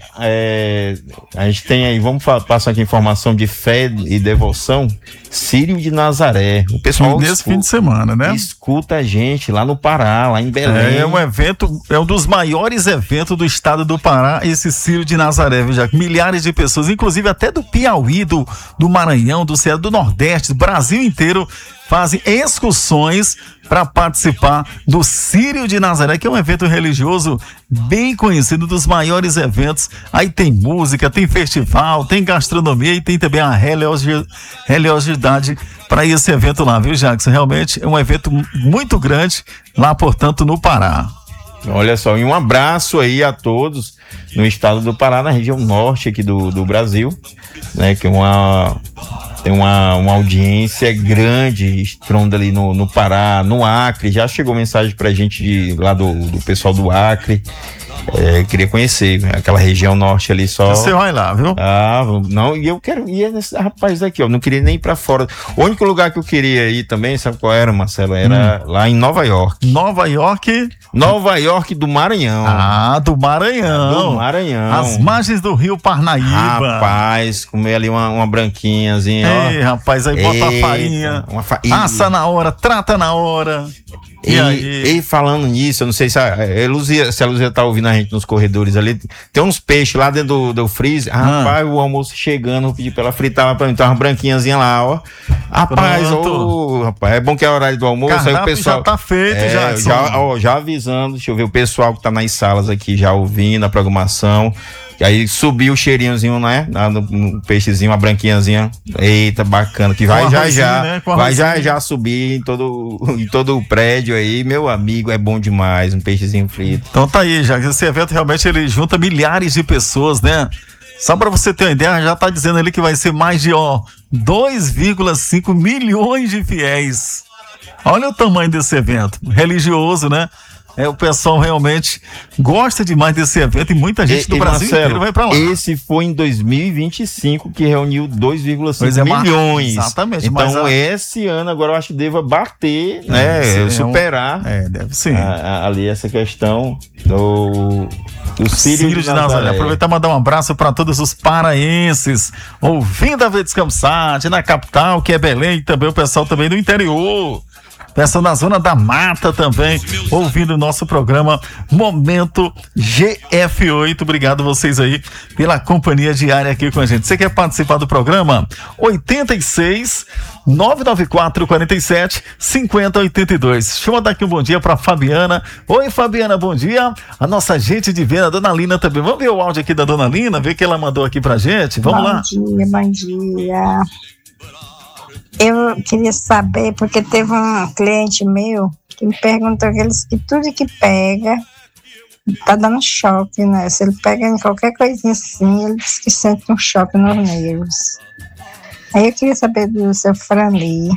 é, a gente tem aí, vamos fa- passar aqui informação de fé e devoção, Círio de Nazaré. O pessoal Nesse escuta, fim de semana, né? escuta a gente lá no Pará, lá em Belém. É um evento, é um dos maiores eventos do estado do Pará, esse Círio de Nazaré, viu, já? Milhares de pessoas, inclusive até do Piauí, do, do Maranhão, do Ceará, do Nordeste, do Brasil inteiro, fazem excursões para participar do Círio de Nazaré, que é um evento religioso bem conhecido, dos maiores eventos. Aí tem música, tem festival, tem gastronomia e tem também a religiosi- religiosidade para esse evento lá, viu, Jackson? Realmente é um evento muito grande lá, portanto, no Pará. Olha só, e um abraço aí a todos no estado do Pará, na região norte aqui do, do Brasil, né, que é uma, tem uma, uma audiência grande, estronda ali no, no Pará, no Acre, já chegou mensagem pra gente de, lá do, do pessoal do Acre, é, queria conhecer aquela região norte ali só. Você vai lá, viu? Ah, não, e eu quero ir nesse rapaz daqui, ó, não queria nem ir pra fora. O único lugar que eu queria ir também, sabe qual era, Marcelo? Era hum. lá em Nova York. Nova York... Nova York do Maranhão. Ah, do Maranhão. Do Maranhão. As margens do Rio Parnaíba. Rapaz, comer ali uma, uma branquinhazinha. Ei, ó. Rapaz, aí bota Eita, a farinha. Uma fa... Assa na hora, trata na hora. E, e, aí? e falando nisso, eu não sei se a, a Luzia, se a Luzia tá ouvindo a gente nos corredores ali, tem uns peixes lá dentro do, do freezer. Ah. Rapaz, o almoço chegando, vou pedir pra ela fritar lá pra mim, tem umas branquinhas lá, ó. Rapaz, oh, rapaz, é bom que é horário do almoço. Cardápio aí o pessoal já tá feito, é, já. Já, ó, já avisando, deixa eu ver o pessoal que tá nas salas aqui já ouvindo a programação. E aí subiu o cheirinhozinho, né? No, no peixezinho, uma branquinhazinha. Eita, bacana. Que vai já já. Né? Vai já já subir em todo, em todo o prédio aí. Meu amigo, é bom demais. Um peixezinho frito. Então tá aí, já. Esse evento realmente ele junta milhares de pessoas, né? Só para você ter uma ideia, já tá dizendo ali que vai ser mais de, ó, dois vírgula cinco milhões de fiéis. Olha o tamanho desse evento. Religioso, né? É, o pessoal realmente gosta demais desse evento e muita gente e, do e Brasil Marcelo, inteiro vai pra lá. Esse foi em dois mil e vinte e cinco que reuniu dois vírgula cinco é, milhões. Exatamente. Então mas a... esse ano agora eu acho que deva bater, né? É, superar. Um... É, deve sim. A, a, ali essa questão do, do Círio de, de Nazaré. Nazaré. Aproveitar e mandar um abraço para todos os paraenses ouvindo a Verde Campsat na capital, que é Belém, e também o pessoal também do interior. Pessoal na zona da mata também, ouvindo o nosso programa Momento G F oito. Obrigado vocês aí pela companhia diária aqui com a gente. Você quer participar do programa? oitenta e seis, nove nove quatro, quarenta e sete, cinquenta, oitenta e dois. Deixa eu mandar aqui um bom dia para Fabiana. Oi, Fabiana, bom dia. A nossa gente de Venda, a Dona Lina também. Vamos ver o áudio aqui da Dona Lina, ver o que ela mandou aqui pra gente. Vamos bom lá. Bom dia, bom dia. Eu queria saber, porque teve um cliente meu que me perguntou que, eles, que tudo que pega tá dando choque, né? Se ele pega em qualquer coisinha assim, ele diz que sente um choque nos nervos. Aí eu queria saber do seu Franli,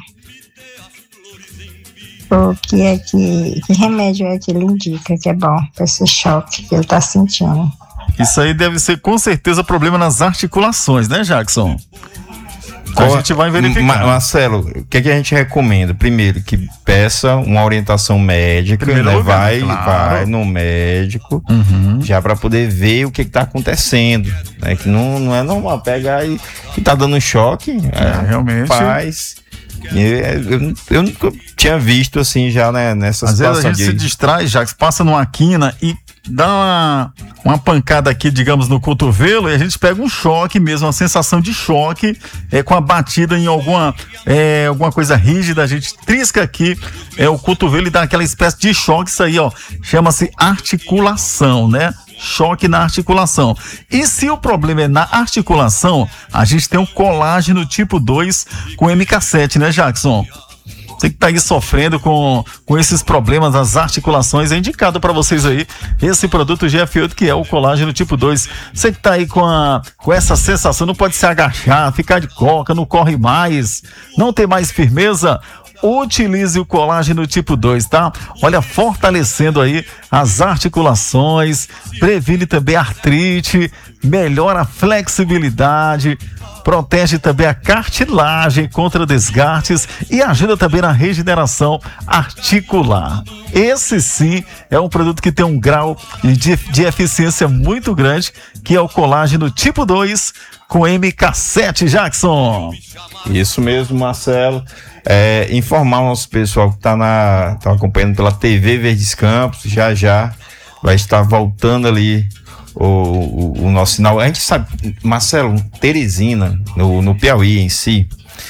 o que é que, que remédio é que ele indica que é bom para esse choque que ele tá sentindo. Isso aí deve ser com certeza problema nas articulações, né, Jackson? A gente vai verificar. Ma- Marcelo, o que, é que a gente recomenda? Primeiro, que peça uma orientação médica, Primeiro né? lugar, vai, claro. vai no médico, Uhum. já para poder ver o que está acontecendo, né? Que não, não é normal pegar e que tá dando choque, É, realmente. faz. Eu, eu, eu nunca tinha visto assim já, né, nessa Às vezes situação a gente se de... distrai, já que passa numa quina e dá uma, uma pancada aqui, digamos, no cotovelo, e a gente pega um choque mesmo, uma sensação de choque, é, com a batida em alguma, é, alguma coisa rígida, a gente trisca aqui é, o cotovelo e dá aquela espécie de choque, isso aí, ó, chama-se articulação, né? Choque na articulação. E se o problema é na articulação, a gente tem um colágeno tipo dois com M K sete, né, Jackson? Você que tá aí sofrendo com, com esses problemas das articulações, é indicado para vocês aí esse produto G F oito, que é o colágeno tipo dois. Você que tá aí com, a, com essa sensação, não pode se agachar, ficar de coca, não corre mais, não tem mais firmeza, utilize o colágeno tipo dois, tá? Olha, fortalecendo aí as articulações, previne também a artrite, melhora a flexibilidade, protege também a cartilagem contra desgastes e ajuda também na regeneração articular. Esse sim é um produto que tem um grau de, de eficiência muito grande, que é o colágeno tipo dois com M K sete, Jackson. Isso mesmo, Marcelo. É, informar o nosso pessoal que está na, tá acompanhando pela T V Verdes Campos, já já vai estar voltando ali o, o, o nosso sinal. A gente sabe, Marcelo, Teresina, no, no Piauí em si,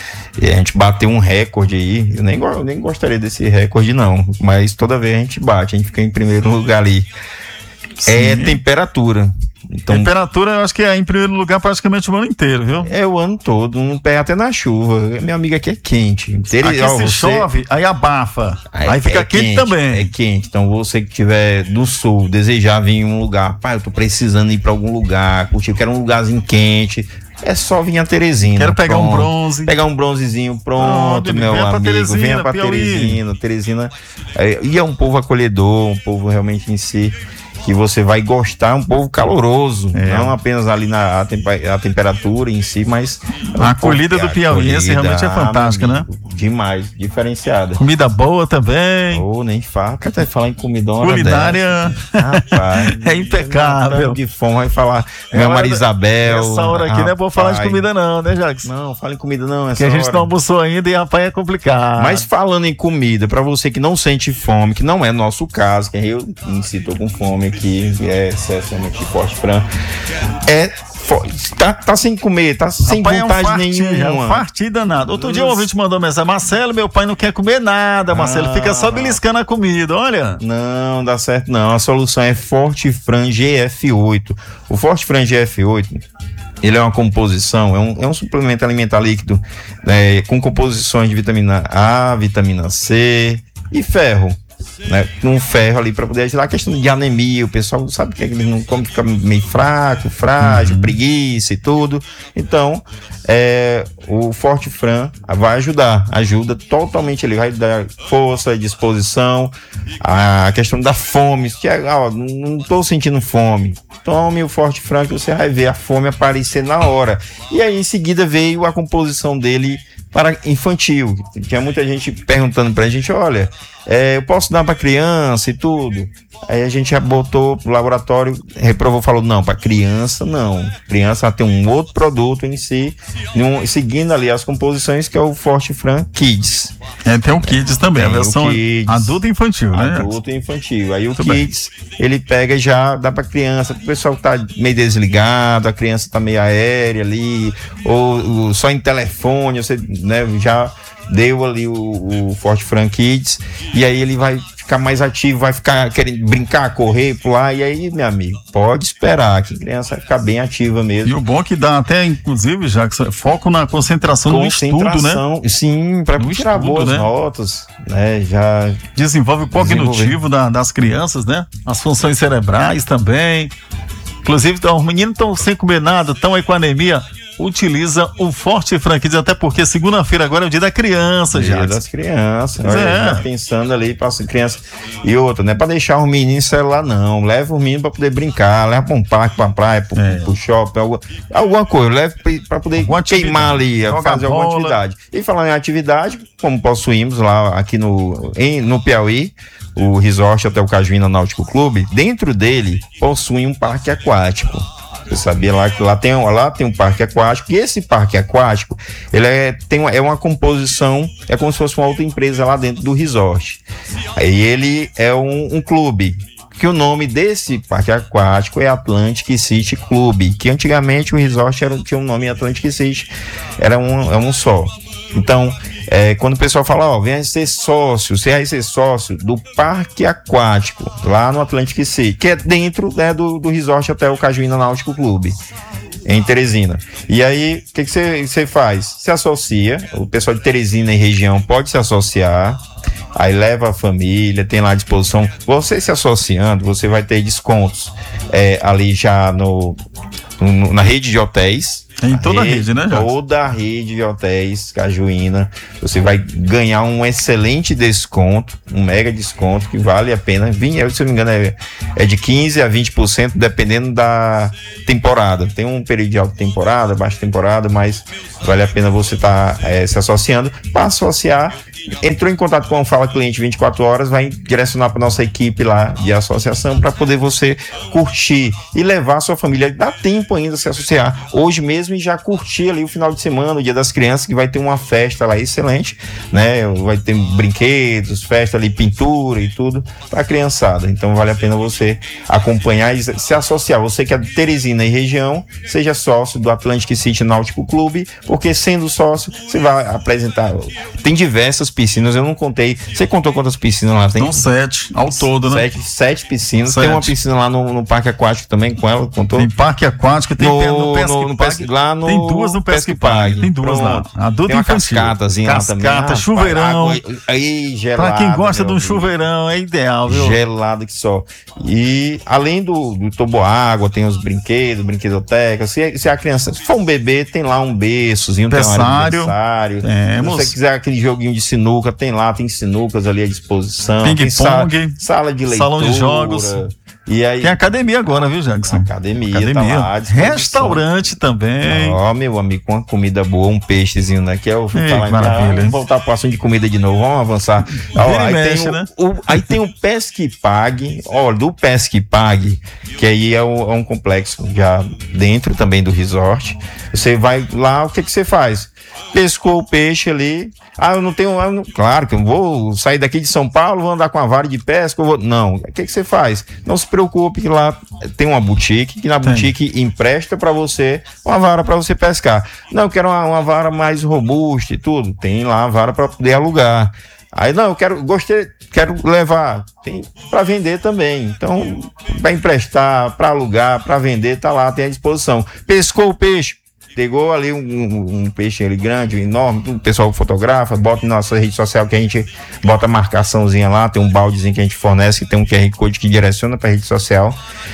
a gente bateu um recorde aí. Eu nem, eu nem gostaria desse recorde, não, mas toda vez a gente bate, a gente fica em primeiro lugar ali. Sim. É temperatura. Então, temperatura, eu acho que é em primeiro lugar praticamente o ano inteiro, viu? é o ano todo, não pega até na chuva. Minha amiga aqui é quente. Tere... Aqui ó, se você... chove, aí abafa. Aí, Aí fica é quente, também. É quente. Então você que tiver do sul, desejar vir em um lugar, pai, eu tô precisando ir pra algum lugar, curtir, eu quero um lugarzinho quente. É só vir a Teresina. Quero pegar pronto. um bronze. Pegar um bronzezinho, pronto, Pronto, meu venha pra amigo. Teresina, venha pra Piauí. Teresina. Teresina. É, e é um povo acolhedor, um povo realmente em si que você vai gostar, um povo caloroso, É. não apenas ali na a, tempa- a temperatura em si, mas é um A acolhida povo- do piauiense acolhida, realmente é fantástica, ah, né? amigo, demais, diferenciada. Comida boa também. Ou nem farta, até falar em comidão. Culinária Rapaz, é impecável. De fome, vai falar. Minha Ela- Maria Isabel. Essa hora aqui não é bom falar de rapaz. comida não, né, Jackson? Não, fala em comida não. Essa Que a gente hora. não almoçou ainda e rapaz é complicado. Mas falando em comida, pra você que não sente fome, que não é nosso caso, que eu em si tô com fome aqui, é excepcionalmente forte, Fran. É. fo- Tá, tá sem comer, tá sem Rapaz, vontade é um fartinho, é um nenhuma. fartinho danado. Outro dia um Nossa. ouvinte mandou mensagem: Marcelo, meu pai não quer comer nada, Marcelo, Ah. fica só beliscando a comida, olha. Não, dá certo não. A solução é Forte Fran G F oito. O Forte Fran G F oito, ele é uma composição, é um, é um suplemento alimentar líquido, né, com composições de vitamina A, vitamina C e ferro. Né, um ferro ali para poder ajudar a questão de anemia. O pessoal sabe que ele não come, fica meio fraco, frágil, Uhum. preguiça e tudo. Então, é, o Forte Fran vai ajudar, ajuda totalmente. Ele vai dar força, disposição, a questão da fome. Que é, ó, não, não tô sentindo fome. Tome o Forte Fran que você vai ver a fome aparecer na hora. E aí, em seguida, veio a composição dele para infantil. Tinha muita gente perguntando pra gente, olha, é, eu posso dar pra criança e tudo? Aí a gente já botou pro laboratório, reprovou, falou, não, pra criança não. Criança tem um outro produto em si, um, seguindo ali as composições, que é o Forte Fran Kids. É, tem o Kids também, Tem a o versão Kids. adulta e infantil, né? Adulto e infantil. Aí o Muito bem. Kids, ele pega e já dá pra criança, o pessoal que tá meio desligado, a criança tá meio aérea ali, ou, ou só em telefone, você, né, já deu ali o, o Forte Fran Kids, e aí ele vai ficar mais ativo, vai ficar querendo brincar, correr, pular, e aí, meu amigo, pode esperar que a criança vai ficar bem ativa E mesmo. o bom é que dá até, inclusive, já que foco na concentração no estudo, né? Concentração, sim, para No tirar estudo, boas né? notas, né, já... Desenvolve o cognitivo da- das crianças, né? As funções cerebrais também. Inclusive, então, os meninos estão sem comer nada, estão aí com anemia. utiliza o Forte Franquias, até porque segunda-feira agora é o dia da criança, já. Dia das crianças. Olha, é. tá pensando ali para as crianças. E outra, não é para deixar os meninos celular, não. Leva os meninos para poder brincar, leva para um parque, para praia, para É. o shopping, alguma, alguma coisa. Leva para poder Alguma queimar ali, Joga fazer alguma bola. atividade. E falando em atividade, como possuímos lá aqui no, em, no Piauí, o Resort Hotel Cajuína Náutico Clube, dentro dele possui um parque aquático. Você sabia lá que lá tem, lá tem um parque aquático, e esse parque aquático, ele é, tem uma, é uma composição, é como se fosse uma outra empresa lá dentro do resort. Aí ele é um, um clube, que o nome desse parque aquático é Atlantic City Club, que antigamente o resort era, tinha um nome Atlantic City, era um, é um só. Então, é, quando o pessoal fala, ó, venha ser sócio, você vai ser sócio do parque aquático, lá no Atlantic City, que é dentro, né, do, do Resort Hotel Cajuína Náutico Clube, em Teresina. E aí, o que que você você faz? Se associa, o pessoal de Teresina e região pode se associar, aí leva a família, tem lá à disposição. Você se associando, você vai ter descontos é, ali já no, no, na rede de hotéis. Em toda a rede, né, Jacques? Toda a rede de hotéis Cajuína. Você vai ganhar um excelente desconto, um mega desconto que vale a pena. Se eu não me engano, é, é de quinze a vinte por cento, dependendo da temporada. Tem um período de alta temporada, baixa temporada, mas vale a pena você estar tá, é, se associando. Para associar, entrou em contato com o Fala Cliente vinte e quatro horas, vai direcionar para nossa equipe lá de associação para poder você curtir e levar a sua família. Dá tempo ainda de se associar. Hoje mesmo, e já curtir ali o final de semana, o Dia das Crianças, que vai ter uma festa lá excelente, né? Vai ter brinquedos, festa ali, pintura e tudo para a criançada. Então vale a pena você acompanhar e se associar. Você que é de Teresina e região, seja sócio do Atlantic City Náutico Clube, porque sendo sócio, você vai apresentar. Tem diversas piscinas, eu não contei. Você contou quantas piscinas lá tem? São sete ao todo, né? Sete, sete piscinas. Sete. Tem uma piscina lá no, no Parque Aquático também com ela, contou? Tem parque aquático, tem No- pe- no Pesque no- no Pague. Pesque- lá no Tem duas no Pesque Pague. Tem duas lá. Pronto. Adulto Tem uma infantil. cascatazinha lá também. Cascata, Rapaz, chuveirão. água aí, gelada. Pra quem gosta de meu um amigo. chuveirão, é ideal, viu? Gelado que só. E além do, do toboágua, tem os brinquedos, brinquedoteca. Se, se a criança, se for um bebê, tem lá um berçozinho, tem uma área de Berçário. berçário. Temos. Se você quiser aquele joguinho de sinuca, tem lá, tem sinucas ali à disposição. Tem Ping-pong, sala, sala de leitura. salão de jogos. E aí, Tem academia agora, viu, Jackson? academia, Academia. tá lá à disposição. Restaurante também. Ó, meu amigo, com uma comida boa, um peixezinho, né? Que é o Ei, falar em- maravilha, ah, hein? vamos voltar pro assunto de comida de novo, vamos avançar. Ó, Vira e aí, mexe, tem o, né? o- aí tem o Pesque Pague, ó, do Pesque Pague, que aí é, o- é um complexo já dentro também do resort. Você vai lá, o que que você faz? Pescou o peixe ali. Ah, eu não tenho. eu não- claro que eu vou sair daqui de São Paulo, vou andar com a vara de pesca. Eu vou, não, o que que você faz? Não se preocupe, que lá tem uma boutique, que na Tem. boutique empresta para você uma vara para você pescar. Não, eu quero uma, uma vara mais robusta e tudo. Tem lá a vara para poder alugar. Aí, não, eu quero, gostei, quero levar. Tem para vender também. Então, para emprestar, para alugar, para vender, tá lá, tem à disposição. Pescou o peixe. Pegou ali um, um- um peixe ali grande, enorme, o pessoal fotografa, bota na nossa rede social que a gente bota a marcaçãozinha lá, tem um baldezinho que a gente fornece, que tem um Q R Code que direciona para a rede social.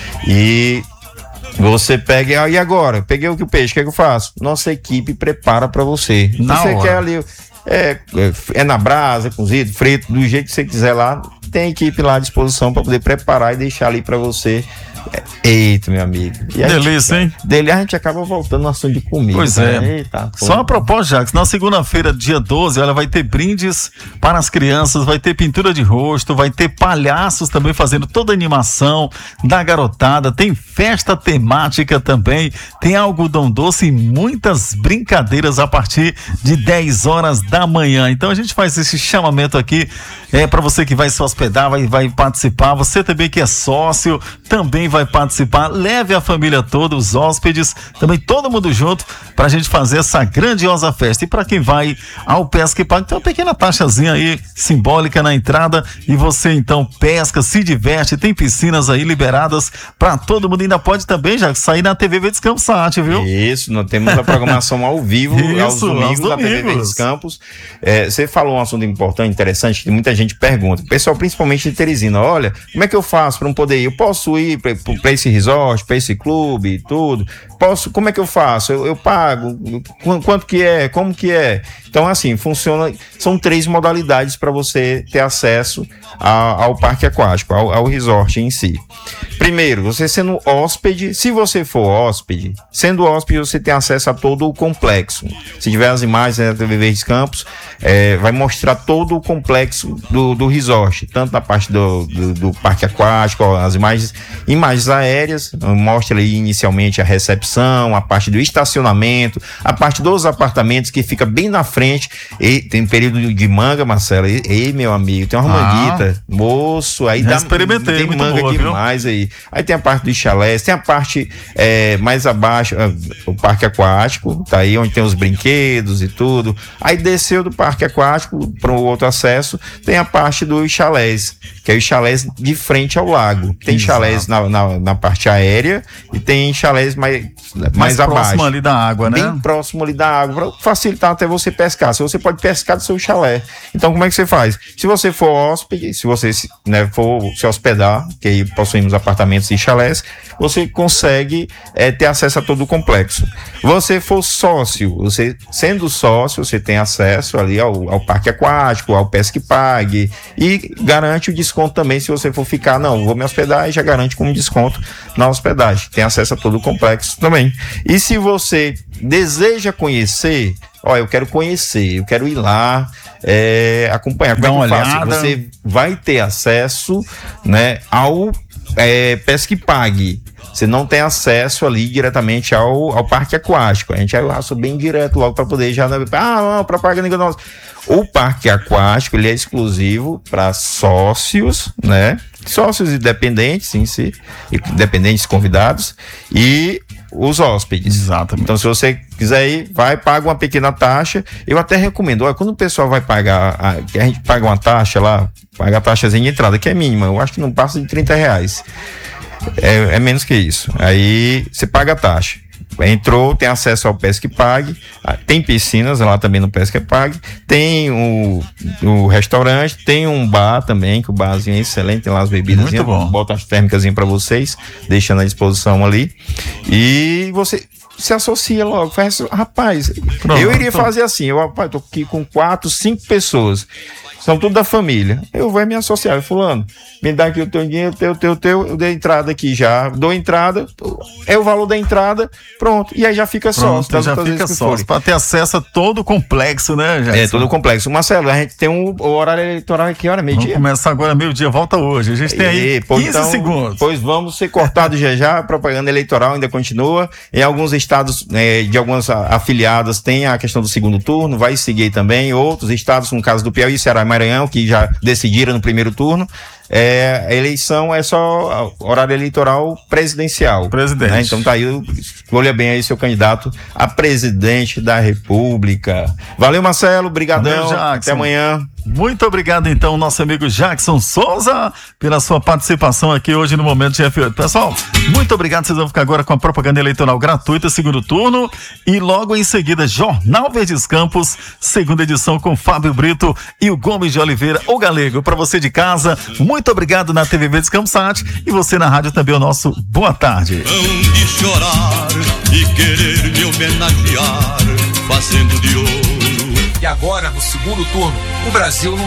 E você pega, e agora? Peguei o que o peixe, o que, é que eu faço? Nossa equipe prepara para você. Na você hora. quer ali, é, é, é na brasa, cozido, frito, do jeito que você quiser lá, tem a equipe lá à disposição para poder preparar e deixar ali para você. É, eita, meu amigo. E a gente- Delícia, hein? dele a gente acaba voltando no assunto de comida. Pois né? é. Eita, pô. Só a propósito, Jacques, na segunda-feira, dia doze, ela vai ter brindes para as crianças, vai ter pintura de rosto, vai ter palhaços também fazendo toda a animação da garotada, tem festa temática também, tem algodão doce e muitas brincadeiras a partir de dez horas da manhã. Então a gente faz esse chamamento aqui, é para você que vai se hospedar, vai, vai participar, você também que é sócio, também vai participar, leve a família toda, os hóspedes, também todo mundo junto, pra gente fazer essa grandiosa festa. E para quem vai ao Pesque Pague, tem uma pequena taxazinha aí, simbólica na entrada, e você então pesca, se diverte, tem piscinas aí liberadas pra todo mundo, ainda pode também já sair na T V Verdes Campos Sat, viu? Isso, nós temos a programação ao vivo aos Isso, domingos aos da T V domingos. Verdes Campos. É, você falou um assunto importante, interessante, que muita gente pergunta. Pessoal, principalmente de Teresina, olha, como é que eu faço para não poder ir? Eu posso ir, para esse resort, para esse clube, tudo. Posso, como é que eu faço? Eu, eu pago? Quanto que é? Como que é? Então, assim, funciona. São três modalidades para você ter acesso a, ao parque aquático, ao, ao resort em si. Primeiro, você sendo hóspede, se você for hóspede, sendo hóspede, você tem acesso a todo o complexo. Se tiver as imagens da T V Verdes Campos, é, vai mostrar todo o complexo do, do resort, tanto na parte do, do, do parque aquático, as imagens, imagens aéreas, mostra ali inicialmente a recepção, a parte do estacionamento, a parte dos apartamentos que fica bem na frente. E tem período de manga, Marcelo, e, e meu amigo, tem uma ah, manguita, moço, aí dá, experimentei, tem muito manga boa, demais, viu? Aí. Aí tem a parte dos chalés, tem a parte é, mais abaixo, o parque aquático, tá aí onde tem os brinquedos e tudo. Aí desceu do parque aquático para o outro acesso, tem a parte dos chalés, que é os chalés de frente ao lago. Tem Exato. chalés na, na, na parte aérea e tem chalés mais, mais, mais abaixo. Próximo ali da água, né? Bem próximo ali da água, para facilitar até você pescar. Se você pode pescar do seu chalé. Então, como é que você faz? Se você for hóspede, se você né, for se hospedar, que aí possuímos apartamentos e chalés, você consegue é, ter acesso a todo o complexo. Você for sócio, você sendo sócio, você tem acesso ali ao, ao parque aquático, ao Pesque Pague e garante o desconto também se você for ficar, não, vou me hospedar e já garante como desconto na hospedagem. Tem acesso a todo o complexo também. E se você deseja conhecer, ó, eu quero conhecer, eu quero ir lá, é, acompanhar. Como é que eu faço? Você vai ter acesso, né, ao é, Pesque Pague. Você não tem acesso ali diretamente ao, ao parque aquático. A gente é bem direto logo para poder já. Ah, não, propaganda nossa. O parque aquático ele é exclusivo para sócios, né? Sócios e dependentes em si, dependentes convidados e os hóspedes. Exatamente. Então, se você quiser ir, vai, paga uma pequena taxa. Eu até recomendo, olha, quando o pessoal vai pagar, a, a gente paga uma taxa lá, paga a taxazinha de entrada, que é mínima, eu acho que não passa de trinta reais. É, é menos que isso. Aí você paga a taxa. Entrou, tem acesso ao Pesque Pague, tem piscinas lá também no Pesque Pague, tem o, o restaurante, tem um bar também, que o barzinho é excelente, tem lá as bebidas, bota as térmicas para vocês, deixando à disposição ali, e você se associa logo, faz, rapaz, Pronto. eu iria fazer assim, eu rapaz, tô aqui com quatro, cinco pessoas, são tudo da família, eu vou me associar, fulano, me dá aqui o teu dinheiro, o teu, o teu, o teu, eu dei entrada aqui já, dou entrada, é o valor da entrada, pronto, e aí já fica sócio. Pronto, já fica sócio, para ter acesso a todo o complexo, né, Jackson? É, todo o complexo. Marcelo, a gente tem um, o horário eleitoral aqui, hora meio-dia. Começa agora meio-dia, volta hoje, a gente tem aí e, quinze então, segundos. Pois vamos ser cortados já já, a propaganda eleitoral ainda continua, em alguns estados, né, de algumas afiliadas tem a questão do segundo turno, vai seguir também, outros estados, no caso do Piauí, Ceará e Maranhão, que já decidiram no primeiro turno, é, a eleição é só horário eleitoral presidencial. Presidente. Né? Então tá aí, escolha bem aí seu candidato a presidente da República. Valeu, Marcelo, brigadão, até amanhã. Muito obrigado, então, nosso amigo Jackson Souza, pela sua participação aqui hoje no Momento de F oito. Pessoal, muito obrigado. Vocês vão ficar agora com a propaganda eleitoral gratuita, segundo turno, e logo em seguida, Jornal Verdes Campos, segunda edição com Fábio Brito e o Gomes de Oliveira, o Galego. Para você de casa, muito obrigado na T V Verdes Campos Sat e você na rádio também, o nosso boa tarde. Vão de chorar e querer me homenagear, fazendo de ouro. E agora, no segundo turno, o Brasil não